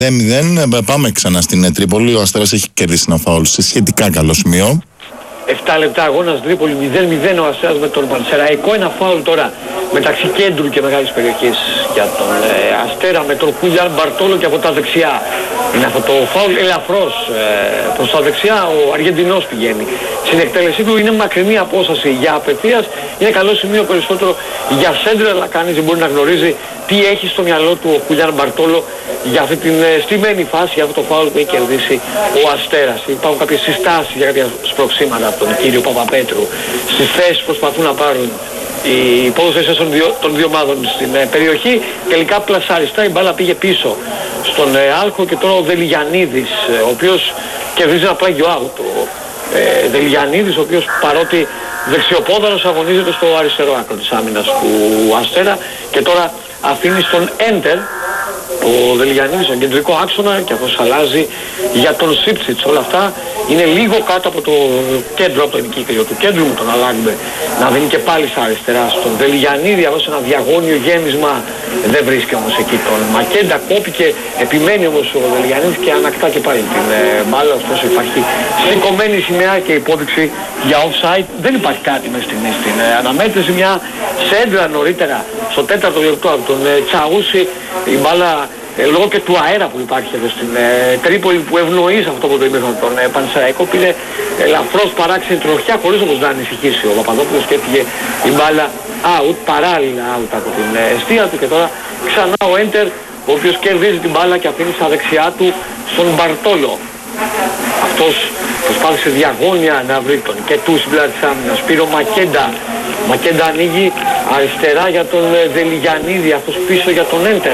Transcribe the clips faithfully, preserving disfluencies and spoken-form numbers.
μηδέν μηδέν, πάμε ξανά στην Τρίπολη. Ο Αστέρας έχει κερδίσει ένα φάουλ σε σχετικά καλό σημείο. επτά λεπτά αγώνας Τρίπολη, μηδέν μηδέν ο Αστέρας με τον Πανσεραϊκό. Ένα φάουλ τώρα μεταξύ κέντρου και μεγάλης περιοχής για τον ε, Αστέρα με τον Χούλιαν Μπαρτόλο και από τα δεξιά. Είναι αυτό το φάουλ ελαφρώς ε, προς τα δεξιά, ο Αργεντινός πηγαίνει. Στην εκτέλεσή του είναι μακρινή απόσταση για απευθείας, είναι καλό σημείο περισσότερο για σέντρα, αλλά κανείς δεν μπορεί να γνωρίζει τι έχει στο μυαλό του ο Χούλιαν Μπαρτόλο για αυτή την ε, στημένη φάση, για αυτό το φάουλ που έχει κερδίσει ο Αστέρας. Υπάρχουν κάποιες συστάσεις για κάποια σπροξήματα από τον κύριο Παπαπέτρου. Στις θέσεις προσπαθούν να πάρουν οι ποδοσφαιριστές των δύο, των δύο ομάδων στην ε, περιοχή. Τελικά πλασαριστά η μπάλα πήγε πίσω στον ε, Άλχο και τώρα ο Δελιγιαννίδης, ε, ο οποίος κερδίζει ένα πλάγιο out. Ο ε, Δελιγιαννίδης, ο οποίος παρότι δεξιοπόδαρος αγωνίζεται στο αριστερό άκρο της άμυνας του Αστέρα και τώρα αφήνει στον Έντερ ο Δελιγιαννίδης στον κεντρικό άξονα και αυτός αλλάζει για τον Σίπτσιτς. Όλα αυτά είναι λίγο κάτω από το κέντρο, από το ενοικίκυριο του κέντρου με τον Αλάγκμπε να δίνει και πάλι στα αριστερά στον Δελιγιαννίδη, αυτό ένα διαγώνιο γέμισμα, δεν βρίσκει όμως εκεί τον Μακέντα, κόπηκε, επιμένει όμως ο Δελιγιαννίδης και ανακτά και πάλι την ε, μπάλα, ωστόσο υπάρχει σηκωμένη σημαία και υπόδειξη για offside. Δεν υπάρχει κάτι μέσα στην, στην ε, αναμέτρηση, μια σέντρα νωρίτερα στο τέταρτο λεπτό από τον ε, Τσαούσι, η μπάλα ε, λόγω και του αέρα που υπάρχει εδώ στην ε, Τρίπολη που ευνοεί σε αυτό που το είπε τον ε, Πανσεραϊκό, πήρε ελαφρώς παράξενη τροχιά χωρίς όμως να ανησυχήσει ο Παπαδόπουλος και έφυγε η μπάλα out, παράλληλα out από την ε, αιστεία του και τώρα ξανά ο Έντερ, ο οποίος κερδίζει την μπάλα και αφήνει στα δεξιά του στον Μπαρτόλο. Αυτός προσπάθησε διαγώνια να βρει τον και του στην πλάτη της άμυνας, πήρε ο Μακέντα. Μακέντα ανοίγει αριστερά για τον Δελιγιαννίδη, αυτός πίσω για τον Έντερ.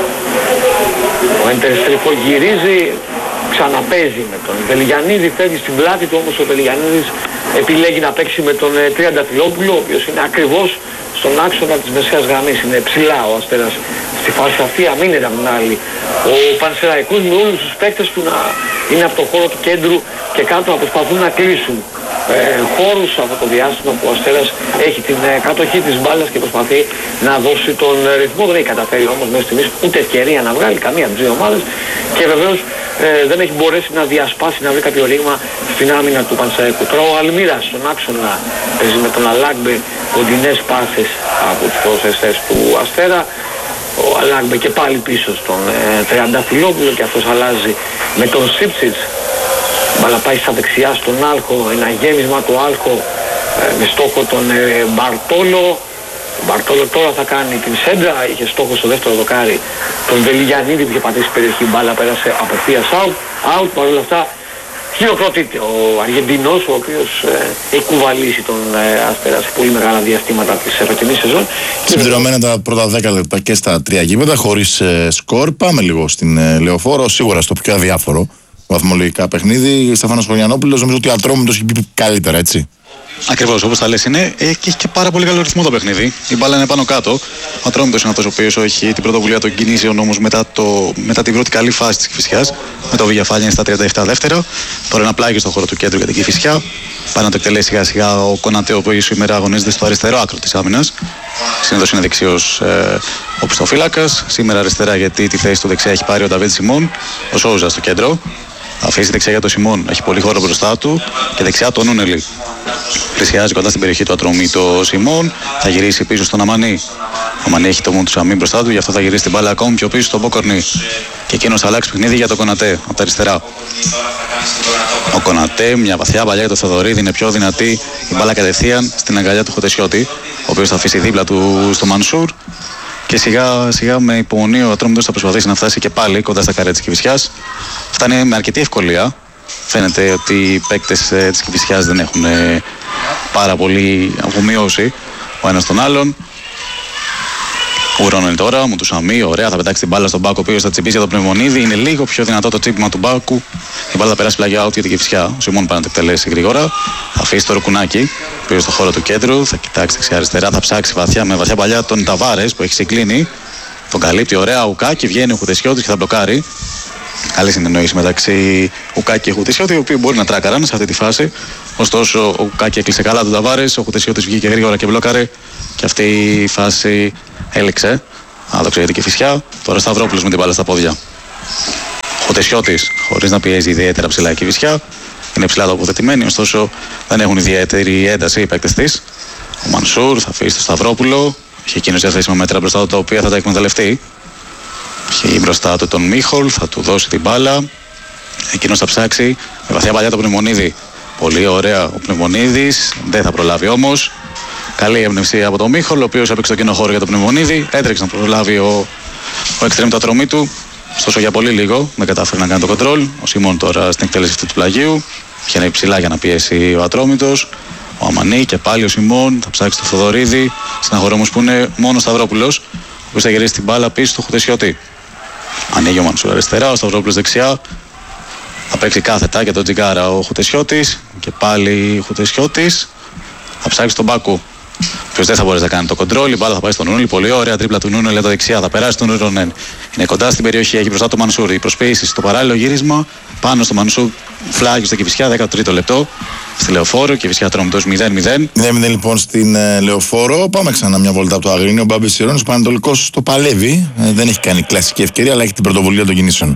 Ο Έντερ στριφογυρίζει, ξαναπέζει με τον Δελιγιαννίδη, φεύγει στην πλάτη του, όμως ο Δελιγιαννίδης επιλέγει να παίξει με τον Τριανταφυλόπουλο, ο οποίος είναι ακριβώς στον άξονα της μεσαίας γραμμής, είναι ψηλά ο Αστέρας στη φάση αυτή, αμήνεται από την άλλη. Ο Πανσεραϊκός με όλους τους παίκτες του να είναι από το χώρο του κέντρου και κάτω να προσπαθούν να κλείσουν ε, χώρους από το διάστημα που ο Αστέρας έχει την ε, κατοχή της μπάλας και προσπαθεί να δώσει τον ε, ρυθμό. Δεν έχει καταφέρει όμως μέχρι στιγμής ούτε ευκαιρία να βγάλει καμία από τις δύο ομάδες και βεβαίως ε, δεν έχει μπορέσει να διασπάσει, να βρει κάποιο ρήγμα στην άμυνα του Πανσεραϊκού. Τώρα ο Αλμύρας στον άξονα παίζει με τον Αλάγκμπε κοντινές πάσες από τους ποδοσφαιριστές του Αστέρα. Ο Αλάγκμπε και πάλι πίσω στον ε, Τριανταφυλόπουλο και αυτός αλλάζει με τον Σίπτσιτς. Μπαλά πάει στα δεξιά στον Άλχο, ένα γέμισμα του Άλχο ε, με στόχο τον ε, Μπαρτόλο. Ο Μπαρτόλο τώρα θα κάνει την σέντρα, είχε στόχο στο δεύτερο δοκάρι τον Δελιγιαννίδη που είχε πατήσει περιοχή, μπάλα πέρασε απευθείας out, out παρόλα αυτά. Χειροκροτείται ο Αργεντινός, ο οποίος ε, έχει κουβαλήσει τον ε, Αστέρα σε πολύ μεγάλα διαστήματα της φετινής σεζόν. Συμπληρωμένα τα πρώτα δέκα λεπτά και στα τρία γήπεδα, χωρίς ε, σκορ. Πάμε λίγο στην ε, Λεωφόρο, σίγουρα στο πιο αδιάφορο βαθμολογικά παιχνίδι. Στέφανος Χωριανόπουλος, νομίζω ότι ο Ατρόμητος έχει πει καλύτερα, έτσι. Ακριβώς, όπως τα λες είναι, έχει και πάρα πολύ καλό ρυθμό το παιχνίδι. Η μπάλα είναι πάνω κάτω. Ο Ατρόμητος είναι αυτός ο οποίος έχει την πρωτοβουλία των κινήσεων όμως μετά, το, μετά την πρώτη καλή φάση της Κηφισιάς. Με το Βηγιαφάνια στα τριάντα επτά δεύτερα. Τώρα ένα πλάγιο στο χώρο του κέντρου για την Κηφισιά. Πάει να το εκτελέσει σιγά σιγά ο Κονατέ, ο οποίος σήμερα αγωνίζεται στο αριστερό άκρο της άμυνας. Συνήθως είναι δεξιός ε, ο πιστοφύλακας. Σήμερα αριστερά γιατί τη θέση του δεξιά έχει πάρει ο Νταβίτ Σιμών. Ο Σόουζα στο κέντρο. Αφήσει δεξιά για τον Σιμών, έχει πολύ χώρο μπροστά του και δεξιά τον Νούνελη. Πλησιάζει κοντά στην περιοχή του Ατρομήτου ο Σιμών, θα γυρίσει πίσω στον Αμανί. Ο Αμανί έχει το μόνο του Σαμί μπροστά του, γι' αυτό θα γυρίσει την μπάλα ακόμη πιο πίσω στον Μποκορνί. Και εκείνος θα αλλάξει παιχνίδι για τον Κονατέ, από τα αριστερά. Ο Κονατέ, μια βαθιά παλιά για τον Θεοδωρίδη, είναι πιο δυνατή. Η μπάλα κατευθείαν στην αγκαλιά του Χωτεσιώτη, ο οποίος θα αφήσει δίπλα του στο Μανσούρ. Και σιγά σιγά με υπομονή ο Ατρόμητος θα προσπαθήσει να φτάσει και πάλι κοντά στα καρέ της Κηφισιάς. Φτάνει με αρκετή ευκολία. Φαίνεται ότι οι παίκτες ε, της Κηφισιάς δεν έχουν ε, πάρα πολύ αφομοιώσει ο ένας τον άλλον. Ουρώνει τώρα, μου του Σαμί, ωραία, θα πετάξει την μπάλα στον Μπάκο, ο οποίος θα τσιμπήσει για τον Πνευμονίδη. Είναι λίγο πιο δυνατό το τσίπημα του Μπάκου. Η μπάλα θα περάσει πλάγια out για την Κηφισιά. Ο Σιμών πάει να το εκτελέσει γρήγορα. Θα αφήσει το Ροκουνάκι, πήγε στο χώρο του κέντρου. Θα κοιτάξει δεξιά-αριστερά, θα ψάξει βαθιά με βαθιά παλιά τον Ταβάρες που έχει συγκλίνει. Τον καλύπτει ωραία ο Ουκάκη, βγαίνει ο Χουτεσιώτης και θα μπλοκάρει. Καλή συνεννόηση μεταξύ Ουκάκη και Χουτεσιώτη, οι οποίοι μπορεί να τράκαραν σε αυτή τη φάση. Ωστόσο, ο Ουκάκη έκλεισε καλά τον Ταβάρες, ο Χουτεσιώτης βγήκε γρήγορα και μπλοκάρε. Και αυτή η φάση έληξε. Αν το ξέρετε και φυσικά. Τώρα Σταυρόπουλος με την μπάλα στα πόδια. Χουτεσιώτης, χωρίς να πιέζει ιδιαίτερα ψηλά η Κηφισιά. Είναι ψηλά τοποθετημένοι, ωστόσο δεν έχουν ιδιαίτερη ένταση οι παίκτες της. Ο Μανσούρ θα αφήσει το Σταυρόπουλο. Έχει εκείνος διαθέσιμα μέτρα μπροστά του τα οποία θα τα εκμεταλλευτεί. Έχει μπροστά του τον Μίχολ, θα του δώσει την μπάλα. Εκείνος θα ψάξει με βαθιά παλιά τον Πνευμονίδη. Πολύ ωραία ο Πνευμονίδης, δεν θα προλάβει όμως. Καλή έμπνευση από τον Μίχολ, ο οποίος έπαιξε το κοινό χώρο για τον Πνευμονίδη. Έτρεξε να προλάβει ο, ο εξτρέμ το ατρωμί του. Ωστόσο για πολύ λίγο δεν κατάφερε να κάνει το κοντρόλ. Ο Σιμών τώρα στην εκτέλεση αυτού του πλαγίου. Είχε να υψηλά για να πιέσει ο Ατρόμητος. Ο Αμανί και πάλι ο Σιμών θα ψάξει το Θοδωρίδη. Συναχωρεί όμως που είναι μόνο ο Σταυρόπουλος, ο οποίος θα γυρίσει την μπάλα πίσω του Χουτεσιώτη. Ανοίγει ο Μανσούρ αριστερά, ο Σταυρόπουλος δεξιά. Θα παίξει κάθετα για τον Τζιγκάρα ο Χουτεσιώτης. Και πάλι ο Χουτεσιώτης θα ψάξει τον Μπάκου. Ποιος δεν θα μπορέσει να κάνει το κοντρόλ, η μπάλα θα πάει στον Νούνελ. Πολύ ωραία τρίπλα του Νούνελ για τα δεξιά. Θα περάσει τον Ρονέν. Είναι κοντά στην περιοχή, έχει μπροστά το Μανσούρ. Η προσποίηση στο παράλληλο γύρισμα πάνω στο Μανσούρ. Φλάγει στο Κηφισιά, δέκατο τρίτο λεπτό. Στη Λεωφόρο, Κηφισιά Ατρόμητος μηδέν μηδέν. μηδέν μηδέν λοιπόν στην ε, Λεωφόρο. Πάμε ξανά μια βολτά από το Αγρίνιο. Ο Μπάμπης Ιρώνης, ο Πανετολικός το παλεύει. Ε, δεν έχει κάνει κλασική ευκαιρία, αλλά έχει την πρωτοβουλία των κινήσεων.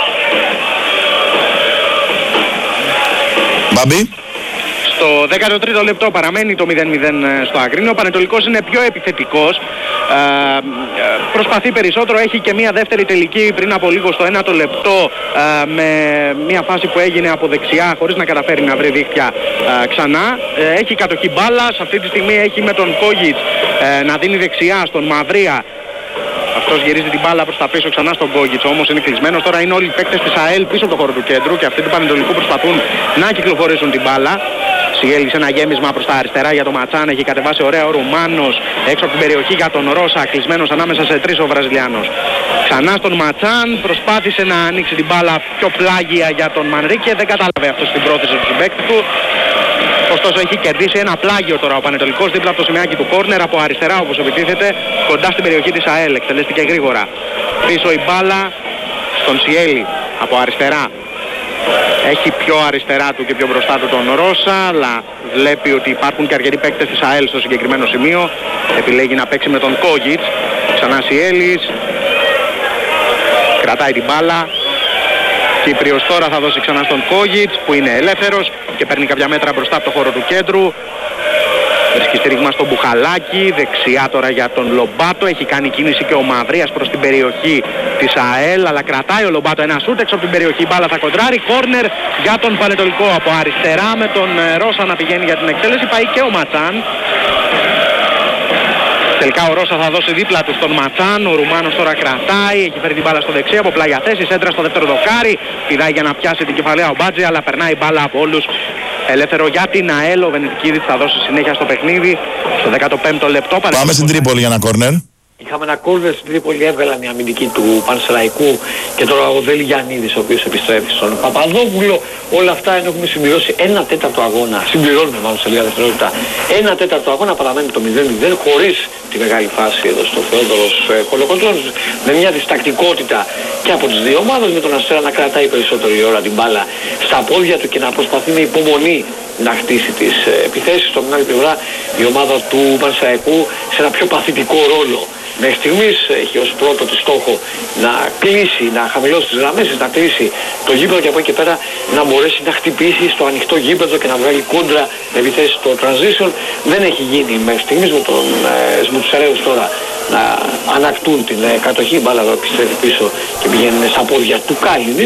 Μπάμπη. Στο δέκατο τρίτο λεπτό παραμένει το μηδέν μηδέν στο Αγρίνιο. Ο Πανετολικός είναι πιο επιθετικός. Ε, προσπαθεί περισσότερο. Έχει και μια δεύτερη τελική πριν από λίγο στο ένατο λεπτό ε, με μια φάση που έγινε από δεξιά χωρίς να καταφέρει να βρει δίχτυα ε, ξανά. Ε, έχει κατοχή μπάλας. Αυτή τη στιγμή έχει με τον Κόγιτς ε, να δίνει δεξιά στον Μαυρία. Αυτός γυρίζει την μπάλα προς τα πίσω ξανά στον Κόγιτς, όμως είναι κλεισμένος. Τώρα είναι όλοι οι παίκτες της ΑΕΛ πίσω από το χώρο του κέντρου και αυτοί του Πανετολικού προσπαθούν να κυκλοφορήσουν την μπάλα. Σιέλης ένα γέμισμα προς τα αριστερά για τον Ματσάν, έχει κατεβάσει ωραία ο Ρουμάνος έξω από την περιοχή για τον Ρώσα, κλεισμένος ανάμεσα σε τρεις ο Βραζιλιάνος. Ξανά στον Ματσάν, προσπάθησε να ανοίξει την μπάλα πιο πλάγια για τον Μανρίκε, δεν κατάλαβε αυτό στην πρόθεση του συμπαίκτη του. Ωστόσο έχει κερδίσει ένα πλάγιο τώρα ο Πανετολικός δίπλα από το σημαίακι του κόρνερ από αριστερά όπως επιτίθεται κοντά στην περιοχή της ΑΕΛ. Εκτελέστηκε γρήγορα. Πίσω η μπάλα στον Σιέλη από αριστερά. Έχει πιο αριστερά του και πιο μπροστά του τον Ρώσα, αλλά βλέπει ότι υπάρχουν και αρκετοί παίκτες της ΑΕΛ στο συγκεκριμένο σημείο. Επιλέγει να παίξει με τον Κόγιτς. Ξανά Σιέλης. Κρατάει την μπάλα. Κύπριος τώρα θα δώσει ξανά στον Κόγιτς που είναι ελεύθερος και παίρνει κάποια μέτρα μπροστά από το χώρο του κέντρου. Βρίσκει στήριγμα στον Μπουχαλάκη, δεξιά τώρα για τον Λομπάτο. Έχει κάνει κίνηση και ο Μαυρίας προς την περιοχή της ΑΕΛ, αλλά κρατάει ο Λομπάτο ένα σούτ έξω από την περιοχή. Μπάλα θα κοντράρει, κόρνερ για τον Πανετολικό από αριστερά με τον Ρώσα να πηγαίνει για την εκτέλεση. Πάει και ο Ματσάν. Τελικά ο Ρώσα θα δώσει δίπλα του στον Ματσάν. Ο Ρουμάνος τώρα κρατάει, έχει φέρει την μπάλα στο δεξί από πλάγια θέση. Σέντρα στο δεύτερο δοκάρι. Πηδάει για να πιάσει την κεφαλαία ο Μπάτζη, αλλά περνάει μπάλα από όλους. Ελεύθερο για την ΑΕΛ. Ο Βενετικίδης θα δώσει συνέχεια στο παιχνίδι. Στο δέκατο πέμπτο λεπτό. Πάμε στην Τρίπολη για ένα κόρνερ. Είχαμε ένα κόρνερ στην Τρίπολη, έβγαλαν η αμυντική του Πανσεραϊκού και τώρα ο Δέλη Γιαννίδης ο οποίος επιστρέφει στον Παπαδόπουλο. Όλα αυτά ενώ έχουμε συμπληρώσει ένα τέταρτο αγώνα, συμπληρώνουμε μάλλον σε λίγα δευτερόλεπτα, ένα τέταρτο αγώνα παραμένει το μηδέν μηδέν χωρίς τη μεγάλη φάση εδώ στο Θεόδωρος ε, Κολοκοντρώνης, με μια διστακτικότητα και από τις δύο ομάδες, με τον Αστέρα να κρατάει περισσότερη ώρα την μπάλα στα πόδια του και να προσπαθεί με υπομονή να χτίσει τις ε, επιθέσεις. Στο την άλλη πλευρά η ομάδα του Πανσεραϊκού σε ένα πιο παθητικό ρόλο. Μέχρι στιγμής έχει ως πρώτο τη στόχο να κλείσει, να χαμηλώσει τις γραμμές, να κλείσει το γήπεδο και από εκεί και πέρα να μπορέσει να χτυπήσει στο ανοιχτό γήπεδο και να βγάλει κόντρα με επιθέσεις στο transition. Δεν έχει γίνει μέχρι στιγμής με, τον, ε, με τους Σεραίους τώρα να ανακτούν την ε, κατοχή. Η μπάλα εδώ επιστρέφει πίσω και πηγαίνουν στα πόδια του Κάλινιν.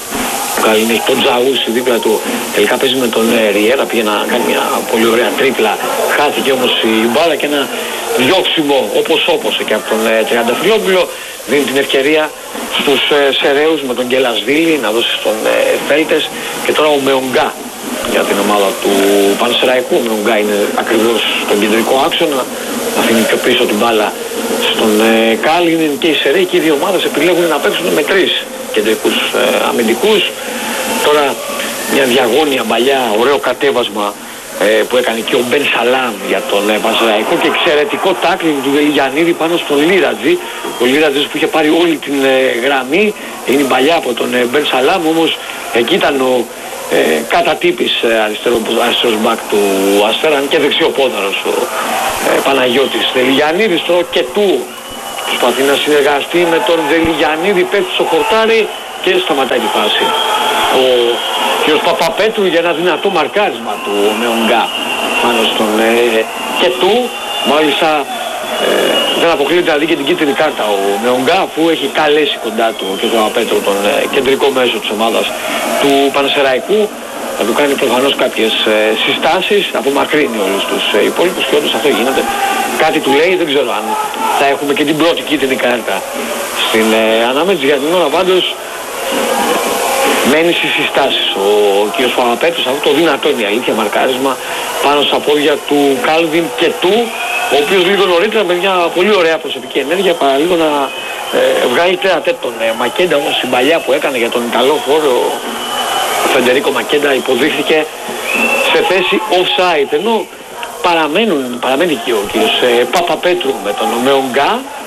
Ο Κάλινιν έχει τον Τζαούσι δίπλα του, τελικά παίζει με τον ε, Ριέρα, πήγε να κάνει μια πολύ ωραία τρίπλα. Χάθηκε όμως η μπάλα και ένα διώξιμο όπως όπως και από τον ε, Τριανταφυλόπουλο δίνει την ευκαιρία στους ε, Σεραίους με τον Γκελασβίλη να δώσει στον ε, Φέλτες και τώρα ο Μεογκά για την ομάδα του Πανσεραϊκού. Ο Μεογκά είναι ακριβώς στον κεντρικό άξονα, αφήνει πιο πίσω την μπάλα στον ε, Κάλινιν και οι Σεραίοι και οι δύο ομάδες επιλέγουν να παίξουν με τρεις κεντρικούς ε, αμυντικούς. Τώρα μια διαγώνια παλιά, ωραίο κατέβασμα που έκανε και ο Μπεν Σαλάμ για τον ε, Πανσεραϊκό και εξαιρετικό τάκλινγκ του Δελιγιαννίδη πάνω στον Λίρατζη. Ο Λίρατζης που είχε πάρει όλη την ε, γραμμή, είναι παλιά από τον ε, Μπεν Σαλάμ, όμως εκεί ήταν ο ε, κατατύπης ε, αριστερό, αριστερός μπακ του Αστέρα και δεξιοπόδαρος ο ε, Παναγιώτης Δελιγιαννίδης. Τώρα και του προσπαθεί να συνεργαστεί με τον Δελιγιαννίδη, πέφτει στο χορτάρι, και σταματάει τη φάση. Ο κ. Παπαπέτρου για ένα δυνατό μαρκάρισμα του Μεονγκά πάνω στον ε, και του, μάλιστα ε, δεν αποκλείεται να δει και την κίτρινη κάρτα ο Μεονγκά, αφού έχει καλέσει κοντά του ο κ. Παπαπέτρου τον ε, κεντρικό μέσο της ομάδας του Πανσεραϊκού. Θα του κάνει προφανώς κάποιες ε, συστάσεις, απομακρύνει όλους τους ε, υπόλοιπους και όντως αυτό γίνεται. Κάτι του λέει, δεν ξέρω αν θα έχουμε και την πρώτη κίτρινη κάρτα στην ε, ανάμετρηση. Για την ώρα πάντως μένει στις συστάσεις ο, ο κ. Παπαπέτρους, αυτό το δυνατό είναι η αλήθεια μαρκάρισμα πάνω στα πόδια του Κάλβιν και του, ο οποίος λίγο νωρίτερα με μια πολύ ωραία προσωπική ενέργεια παραλίγο να ε, βγάλει τέρατε τον ε, Μακέντα, όμως η παλιά που έκανε για τον Ιταλό φόρο ο Φεντερίκο Μακέντα υποδείχθηκε σε θέση offside, ενώ παραμένουν, παραμένει και ο κ. Ε, Παπαπέτρου με τον Μεονγκά.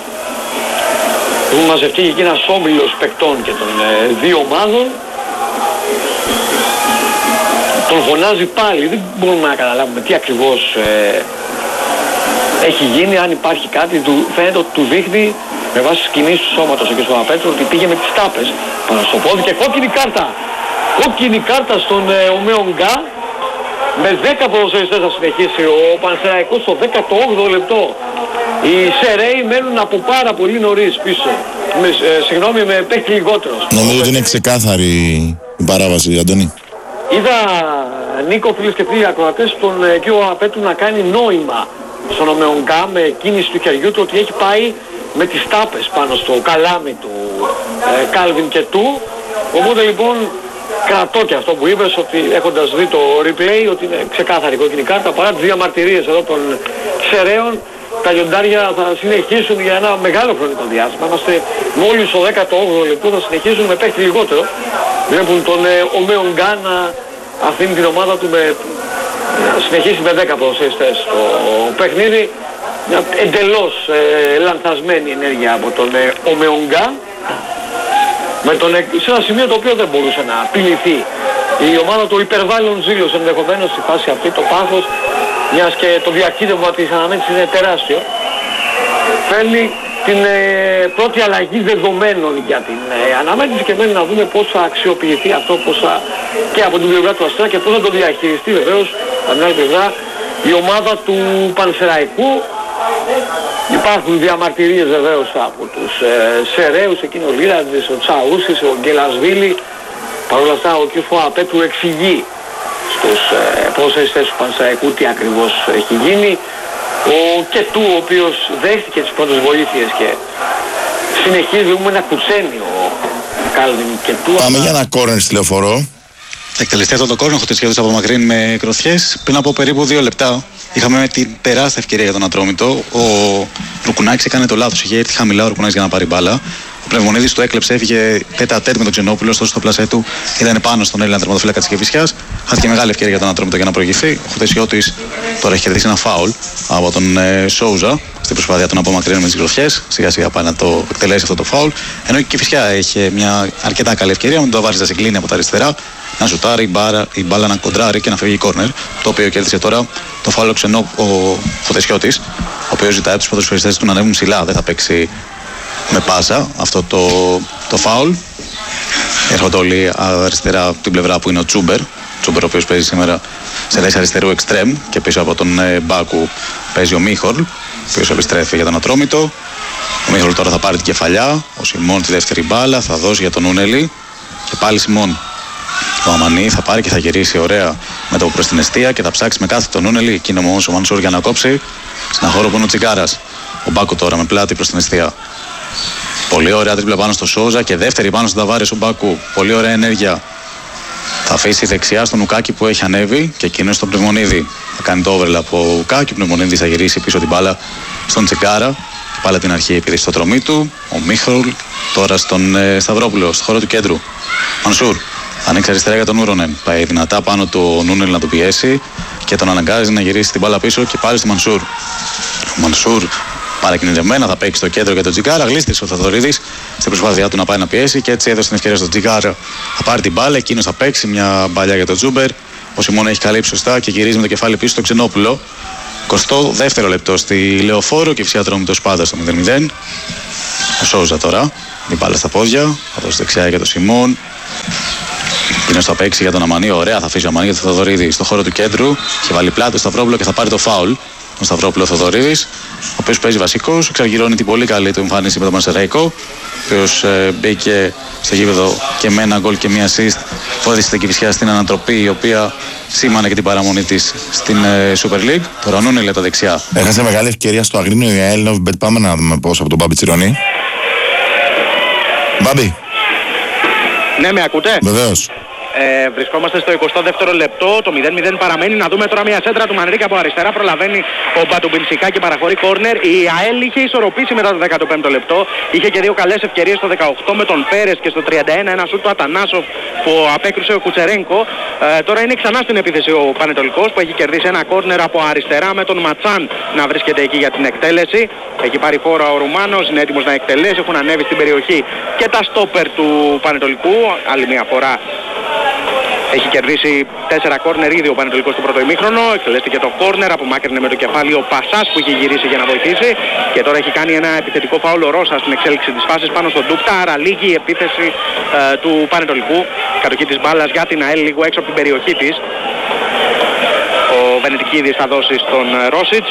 Έχουν μαζευτεί και εκεί ένας όμιλος παικτών και των ε, δύο ομάδων. Τον φωνάζει πάλι, δεν μπορούμε να καταλάβουμε τι ακριβώς ε, έχει γίνει, αν υπάρχει κάτι. Του, φαίνεται ότι του δείχνει με βάση τις κινήσεις του σώματος ο κ. Παπαπέτρου ότι πήγε με τις τάπες πάνω στο πόδι και κόκκινη κάρτα. Κόκκινη κάρτα στον ε, Μεονγκά. Με δέκα ποδοσφαιριστές θα συνεχίσει ο Πανσεραϊκός στο δέκατο όγδοο λεπτό. Οι Σεραίοι μένουν από πάρα πολύ νωρίς πίσω. Με, ε, συγγνώμη, με παίχτη λιγότερο. Νομίζω ότι είναι ξεκάθαρη η παράβαση, Αντώνη. Είδα, Νίκο, φίλες και φίλοι ακροατές, τον ε, κύριο Παπαπέτρου να κάνει νόημα στον Μεονγκά με κίνηση του χεριού του ότι έχει πάει με τις τάπες πάνω στο καλάμι του ε, Κάλβιν και του. Οπότε λοιπόν κρατώ και αυτό που είπες, ότι έχοντας δει το replay, ότι είναι ξεκάθαρη κόκκινη κάρτα, παρά τις διαμαρτυρίες εδώ των Σεραίων. Τα λιοντάρια θα συνεχίσουν για ένα μεγάλο χρονικό διάστημα. Είμαστε μόλις στο δέκατο όγδοο λεπτό, θα συνεχίσουν με παίχτη λιγότερο. Βλέπουν τον ε, Μεονγκά να αφήνει την ομάδα του με, να συνεχίσει με δέκα ποδοσφαιριστές το παιχνίδι. Μια εντελώς ε, λανθασμένη ενέργεια από τον ε, Μεονγκά, με τον, σε ένα σημείο το οποίο δεν μπορούσε να απειληθεί η ομάδα του. Υπερβάλλον ζήλος ενδεχομένως στη φάση αυτή, το πάθος, μιας και το διακύτευμα της αναμέτρησης είναι τεράστιο. Φέρνει την ε, πρώτη αλλαγή δεδομένων για την ε, αναμέτρηση και μένει να δούμε πώς θα αξιοποιηθεί αυτό, πώς θα, και από την πλευρά του Αστέρα, και πώς θα το διαχειριστεί βεβαίως από την άλλη πλευρά η ομάδα του Πανσεραϊκού. Υπάρχουν διαμαρτυρίες βεβαίως από τους ε, Σεραίους, εκείνο ο Λίραντζης, ο Τσαούσης, ο Γκελασβίλη. Παρ' όλα αυτά ο κ. Παπαπέτρου εξηγεί στους ε, ποδοσφαιριστές του Πανσεραϊκού τι ακριβώς έχει γίνει. Ο Κετού, ο οποίος δέχτηκε τις πρώτες βοήθειες και συνεχίζει με ένα κουτσένι ο Κάλβιν Κετού. Πάμε για ένα κόρνερ στη Λεωφορώ. Εκτελεστεί αυτό το κόρνερ, χωτισιώδης απομακρύνει με κροθιές. Πριν από περίπου δύο λεπτά είχαμε την τεράστια ευκαιρία για τον Ατρόμητο. Ο Ρουκουνάκης έκανε το λάθος. Είχε έρθει χαμηλά ο Ρουκουνάκης για να πάρει μπάλα. Ο Πνευμονίδης το έκλεψε, έφυγε τέτα τέτ με τον Ξενόπουλο. Ωστόσο στο πλασέ του ήταν πάνω στον Έλληνα τερματοφύλακα της Κηφισιάς. Χάθηκε μεγάλη ευκαιρία για τον Ατρόμητο για να προηγηθεί. Ο Χωτισιώτης τώρα έχει κερδίσει ένα φάουλ από τον ε, Σόουζα στην προσπάθεια του να απομακρύνει με τις γροθιές. Σιγά σιγά πάει να το εκτελέσει αυτό το φάουλ. Ενώ η Κηφισιά έχει μια αρκετά καλή ευκαιρία με τον Ταβάρης να συγκλίνει από τα αριστερά, να σουτάρει η, μπάρα, η μπάλα να κοντράρει και να φεύγει κόρνερ. Το οποίο κέρδισε τώρα το φάουλ ξενό ο Φωτεσιώτης, ο οποίος ζητάει από τους ποδοσφαιριστές του να ανέβουν ψηλά. Δεν θα παίξει με πάσα αυτό το, το φάουλ. Έρχονται όλοι αριστερά από την πλευρά που είναι ο Τσούμπερ. Τσούμπερ ο οποίος παίζει σήμερα σε θέση αριστερού εξτρέμ, και πίσω από τον ε, Μπάκου παίζει ο Μίχολ, ο οποίος επιστρέφει για τον Ατρόμητο. Ο Μίχολ τώρα θα πάρει την κεφαλιά. Ο Σιμών τη δεύτερη μπάλα θα δώσει για τον Ούνελη. Και πάλι Σιμών. Ο Αμανί θα πάρει και θα γυρίσει ωραία με το προς την εστία και θα ψάξει με κάθε τον Ούνελη. Εκείνο όμως ο Μανσούρ για να κόψει. Στην χώρο που είναι ο Τσιγκάρας. Ο Μπάκου τώρα με πλάτη προς την εστία. Πολύ ωραία τρίπλα πάνω στο Σόζα και δεύτερη πάνω στον Ταβάρης ο Μπάκου. Πολύ ωραία ενέργεια. Θα αφήσει δεξιά στον Ουκάκη που έχει ανέβει και εκείνο στον Πνευμονίδη. Θα κάνει το overlap από Ουκάκη. Ο Πνευμονίδης θα γυρίσει πίσω την μπάλα στον Τσιγκάρα. Και πάλι την αρχή επειδή στο τρομή του. Ο Μίχολ τώρα στον ε, Σταυρόπουλο, στο χώρο του κέντρου. Μανσούρ. Ανοίξει αριστερά για τον Ούρονεν. Πάει δυνατά πάνω του Νούνελ να τον πιέσει και τον αναγκάζει να γυρίσει την μπάλα πίσω και πάλι στο Μανσούρ. Ο Μανσούρ παρακινητευμένα θα παίξει στο κέντρο για τον Τζιγκάρα. Γλίστρισε ο Θαδωρίδης στην προσπάθειά του να πάει να πιέσει και έτσι έδωσε την ευκαιρία στον Τζιγκάρα. Θα πάρει την μπάλα, εκείνος θα παίξει μια μπαλιά για τον Τζούμπερ. Ο Σιμών έχει καλύψει σωστά και γυρίζει με το κεφάλι πίσω στο Ξενόπουλο. εικοστό δεύτερο λεπτό στη Λεωφόρο και φυσικά Ατρόμητος πάντα στο μηδέν μηδέν. Ο Σόουζα τώρα την μπάλα στα πόδια, θα δώσει δεξιά για τον Σιμών. Είναι στο παίξει για τον Αμανί, ωραία θα αφήσει ο Αμανί για τον Θοδωρίδη στο χώρο του κέντρου. Έχει βάλει πλάτη στο Σταυρόπουλο και θα πάρει το φάουλ. Ο Σταυρόπουλο Θοδωρίδης, ο οποίος παίζει βασικός, εξαργυρώνει την πολύ καλή του εμφάνιση με τον Πανσεραϊκό, ο οποίος ε, μπήκε στο γήπεδο και με ένα γκολ και μία assist, βοήθησε την Κηφισιά στην ανατροπή, η οποία σήμανε και την παραμονή της στην ε, Super League. Τώρα Νούνελε τα δεξιά. Έχασε μεγάλη ευκαιρία στο Αγρίνιο η Έλληνο Μπετ. Πάμε να δούμε πώς από τον Μπάμπη Τσιρονί. Μπάμπη. Ναι, με ακούτε? Βεβαίως. Ε, βρισκόμαστε στο εικοστό δεύτερο λεπτό, το μηδέν μηδέν παραμένει. Να δούμε τώρα μια σέντρα του Μανρίκα από αριστερά. Προλαβαίνει ο Μπατουμπινσικά και παραχωρεί κόρνερ. Η ΑΕΛ είχε ισορροπήσει μετά το δέκατο πέμπτο λεπτό. Είχε και δύο καλές ευκαιρίες στο δεκαοκτώ με τον Πέρες και στο τριάντα ένα ένα σούτ του Ατανάσοφ που απέκρουσε ο Κουτσερένκο. Ε, τώρα είναι ξανά στην επίθεση ο Πανετολικός που έχει κερδίσει ένα κόρνερ από αριστερά με τον Ματσάν να βρίσκεται εκεί για την εκτέλεση. Έχει πάρει φόρα ο Ρουμάνος, είναι έτοιμος να εκτελέσει. Έχουν ανέβει στην περιοχή και τα στόπερ του Πανετολικού. Άλλη μια φορά. Έχει κερδίσει τέσσερα κόρνερ ήδη ο Πανετολικός στο πρώτο ημίχρονο. Εκτελέστηκε το κόρνερ, απομάκρυνε με το κεφάλι ο Πασάς που είχε γυρίσει για να βοηθήσει. Και τώρα έχει κάνει ένα επιθετικό φάουλ ο Ρώσα στην εξέλιξη της φάσης πάνω στον Ντούκτα. Άρα λίγη η επίθεση ε, του Πανετολικού. Κατοχή της μπάλας για την ΑΕΛ λίγο έξω από την περιοχή της. Ο Βενετικίδης θα δώσει στον Ρόσιτς.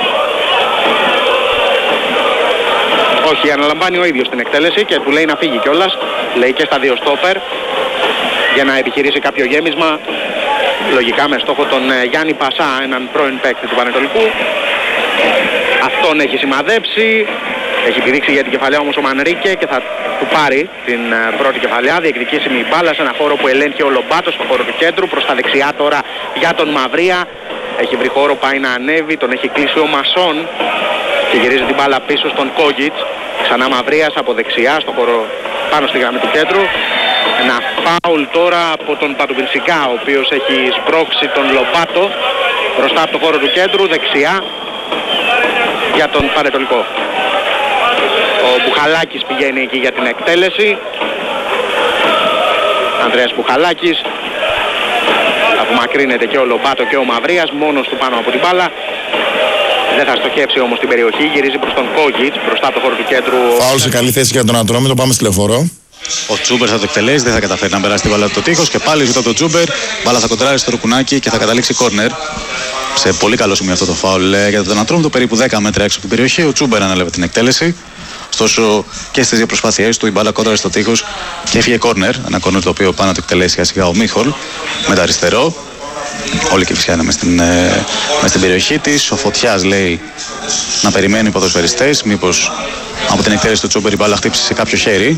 Όχι, αναλαμβάνει ο ίδιος την εκτέλεση και του λέει να φύγει κιόλας. Λέει και στα δύο στόπερ για να επιχειρήσει κάποιο γέμισμα, λογικά με στόχο τον Γιάννη Πασά, έναν πρώην παίκτη του Πανετολικού. Αυτόν έχει σημαδέψει, έχει πηδήξει για την κεφαλιά όμως ο Μανρίκε και θα του πάρει την πρώτη κεφαλιά. Διεκδικήσιμη μπάλα σε ένα χώρο που ελέγχει ο Λομπάτος, στο χώρο του κέντρου, προς τα δεξιά τώρα για τον Μαυρία. Έχει βρει χώρο, πάει να ανέβει, τον έχει κλείσει ο Μασόν και γυρίζει την μπάλα πίσω στον Κόγιτς. Ξανά Μαυρίας από δεξιά, στο χώρο πάνω στη γραμμή του κέντρου. Ένα φάουλ τώρα από τον Πατουμπινσικά, ο οποίος έχει σπρώξει τον Λομπάτο μπροστά από το χώρο του κέντρου, δεξιά για τον Πανετολικό. Ο Μπουχαλάκης πηγαίνει εκεί για την εκτέλεση. Ανδρέας Μπουχαλάκης. Απομακρύνεται και ο Λομπάτο και ο Μαυρίας, μόνος του πάνω από την μπάλα. Δεν θα στοχεύσει όμως την περιοχή, γυρίζει προς τον Κόγιτς μπροστά από το χώρο του κέντρου. Φάουλ σε καλή θέση για τον Ατρόμητο, πάμε στη Λεωφόρο. Ο Τσούμπερ θα το εκτελέσει, δεν θα καταφέρει να περάσει την μπάλα από το τείχος και πάλι ζητά τον Τσούμπερ. Μπάλα θα κοντράρει στο Ρουκουνάκι και θα καταλήξει κόρνερ. Σε πολύ καλό σημείο αυτό το φάουλ για τον Ατρόμητο, περίπου δέκα μέτρα έξω από την περιοχή. Ο Τσούμπερ ανέλαβε την εκτέλεση. Ωστόσο και στις δύο προσπάθειές του η μπάλα κόντραρε στο τείχος και έφυγε κόρνερ. Ένα κόρνερ το οποίο πάνω να το εκτελέσει σιγά ο Μίχολ με τα αριστερό. Όλη η Κηφισιά είναι μες στην, ε, μες στην περιοχή της. Ο Φωτιάς λέει να περιμένει οι ποδοσφαιριστές. Μήπως από την εκτέλεση του Τσούμπερ η μπάλα χτύψει σε κάποιο χέρι.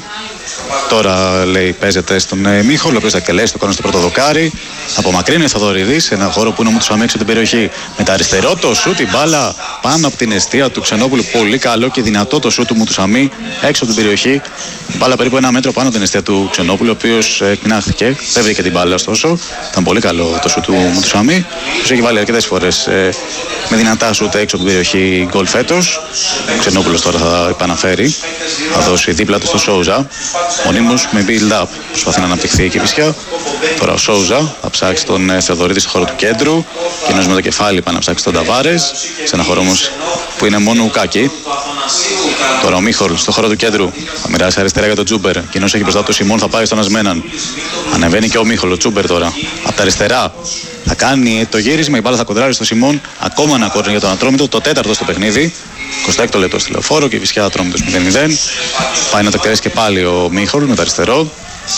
Τώρα λέει παίζεται στον ε, Μίχολ, ο οποίος θα εκτελέσει το κόρνερ στο πρώτο δοκάρι. Απομακρύνει ο Θοδωρίδης σε ένα χώρο που είναι ο Μουτσαμί έξω από την περιοχή. Με τα αριστερό το σούτ, η μπάλα πάνω από την αιστεία του Ξενόπουλου. Πολύ καλό και δυνατό το σούτ του Μουτσαμί έξω από την περιοχή. Η μπάλα περίπου ένα μέτρο πάνω από την αιστεία του Ξενόπουλου, ο οποίος εκμινάχθηκε. Δεν βρήκε την μπάλα ωστόσο. Ήταν πολύ καλό το σούτ του Μουτσαμί. Του έχει βάλει αρκετές φορές ε, με δυνατά σούτ έξω από την περιοχή γκολ φέτος. Ο Ξενόπουλος τώρα θα επαναφέρει. Θα δώσει δίπλα του στο Σόουζα. Μονίμως με build-up προσπαθεί να αναπτυχθεί η Κηφισιά. Τώρα ο Σόουζα θα ψάξει τον ε, Θεοδωρίδη στο χώρο του κέντρου. Κοινός με το κεφάλι πάει να ψάξει τον Ταβάρες. Σε ένα χώρο όμως που είναι μόνο ουκάκι. Τώρα ο Μίχολ στο χώρο του κέντρου θα μοιράσει αριστερά για τον Τζούμπερ. Κοινός έχει μπροστά του Σιμών, θα πάει στον Ασμέναν. Ανεβαίνει και ο Μίχολ, ο Τζούμπερ τώρα. Από τα αριστερά θα κάνει το γύρισμα. Η μπάλα θα κοντράρει στο Σιμών. Ακόμα ένα κόρνερ για τον Ατρόμητο, το τέταρτο στο παιχνίδι. εικοστό έκτο λεπτό στη Λεωφόρο και η Κηφισιά Ατρόμητος μηδέν μηδέν. Πάει να το εκτελέσει και πάλι ο Μίχολ με το αριστερό.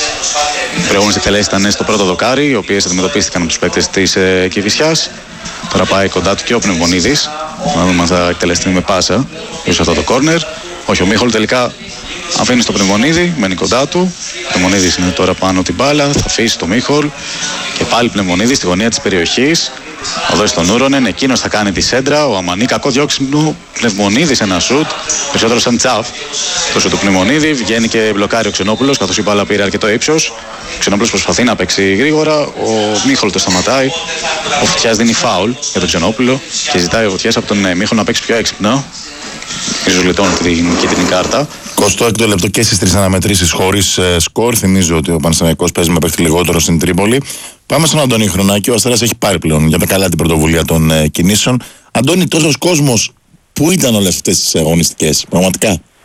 Οι προηγούμενες εκτελέσεις ήταν στο πρώτο δοκάρι, οι οποίες αντιμετωπίστηκαν από τους παίκτες της ε, Κηφισιάς. Τώρα πάει κοντά του και ο Πνευμονίδης. Να δούμε αν θα εκτελεστεί με πάσα σε αυτό το κόρνερ. Όχι, ο Μίχολ τελικά αφήνει στο Πνευμονίδη, μένει κοντά του. Ο Πνευμονίδης είναι τώρα πάνω την μπάλα, θα αφήσει το Μίχολ. Και πάλι Πνευμονίδης στη γωνία της περιοχής. Θα δώσει τον Ούρονεν, εκείνος θα κάνει τη σέντρα. Ο Αμανί, κακό διώξιμο. Πνευμονίδης ένα σουτ, περισσότερο σαν τσαφ. Το σουτ του Πνευμονίδη βγαίνει και μπλοκάρει ο Ξενόπουλος, καθώς η μπάλα πήρε αρκετό ύψος. Ο Ξενόπουλος προσπαθεί να παίξει γρήγορα. Ο Μίχολ το σταματάει. Ο Φωτιάς δίνει φάουλ για τον Ξενόπουλο και ζητάει ο Φωτιάς από τον Μίχολ να παίξει πιο έξυπνα. Ίσως λιτώνει την κίτρινη κάρτα. εικοστό έκτο λεπτό και στις τρεις αναμετρήσεις χωρίς ε, σκορ. Θυμίζω ότι ο Παναθηναϊκός παίζει με παίχτη λιγότερο στην Τρίπολη. Πάμε στον Αντώνη Χρονάκη. Ο Αστέρας έχει πάρει πλέον για τα καλά την πρωτοβουλία των ε, κινήσεων. Αντώνη, τόσος κόσμος, πού ήταν όλες αυτές τις αγωνιστικές, πραγματικά?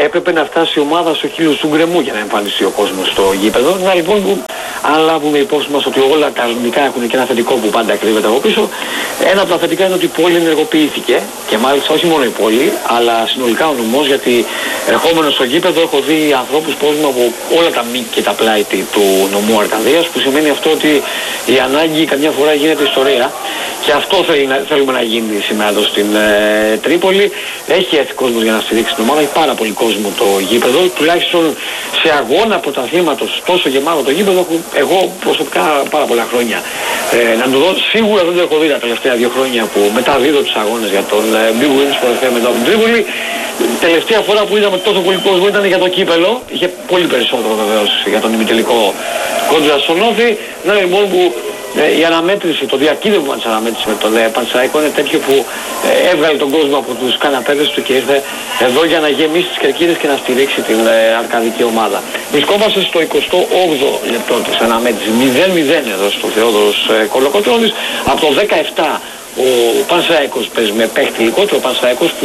έπρεπε να φτάσει η ομάδα στο χείλος του γκρεμού για να εμφανιστεί ο κόσμος στο γήπεδο. Να λοιπόν που αν λάβουμε υπόψη μας ότι όλα τα αρνητικά έχουν και ένα θετικό που πάντα κρύβεται από πίσω, ένα από τα θετικά είναι ότι η πόλη ενεργοποιήθηκε και μάλιστα όχι μόνο η πόλη, αλλά συνολικά ο νομός, γιατί ερχόμενος στο γήπεδο έχω δει ανθρώπους κόσμο από όλα τα μήκη και τα πλάτη του νομού Αρκαδίας, που σημαίνει αυτό ότι η ανάγκη καμιά φορά γίνεται ιστορία. Και αυτό θέλει να, θέλουμε να γίνει σήμερα εδώ στην ε, Τρίπολη. Έχει έρθει κόσμος για να στηρίξει την ομάδα, έχει πάρα πολύ κόσμο το γήπεδο. Τουλάχιστον σε αγώνα πρωταθλήματος τόσο γεμάτο το γήπεδο έχω εγώ προσωπικά πάρα πολλά χρόνια ε, να το δω. Σίγουρα δεν το έχω δει τα τελευταία δύο χρόνια που μεταδίδω τους αγώνες για τον ε, Big Wins που έφερε μετά από την Τρίπολη. Τελευταία φορά που είδαμε τόσο πολύ κόσμο ήταν για το κύπελο. Είχε πολύ περισσότερο βεβαίως για τον ημιτελικό κόντρα στον Όφη. Να λοιπόν που Ε, η αναμέτρηση, το διακύβευμα της αναμέτρησης με τον ε, Πανσεραϊκό είναι τέτοιο που ε, έβγαλε τον κόσμο από τους καναπέδες του και ήρθε εδώ για να γεμίσει τις κερκίδες και να στηρίξει την ε, αρκαδική ομάδα. Βρισκόμαστε στο εικοστό όγδοο λεπτό της αναμέτρησης, μηδέν μηδέν εδώ στο Θεόδωρος ε, Κολοκοτρώνης. Από το δεκαεπτά ο Πανσεραϊκός παίζει με παίχτη λιγότερο, ο Πανσεραϊκός που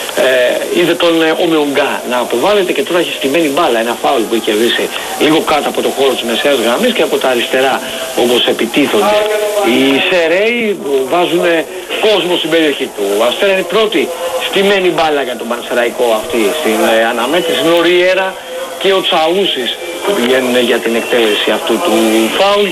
ε, είδε τον ε, Ομεουγκά να αποβάλλεται και τώρα έχει στημένη μπάλα, ένα φάουλ που είχε κερδίσει λίγο κάτω από το χώρο της μεσαίας γραμμής και από τα αριστερά όπως επιτίθονται οι Σεραίοι που βάζουν κόσμο στην περιοχή του. Αστέρα είναι η πρώτη στημένη μπάλα για τον Πανσεραϊκό αυτή στην ε, αναμέτρηση, είναι ο Ριέρα και ο Τσαούσης που πηγαίνουν για την εκτέλεση αυτού του φάουλ.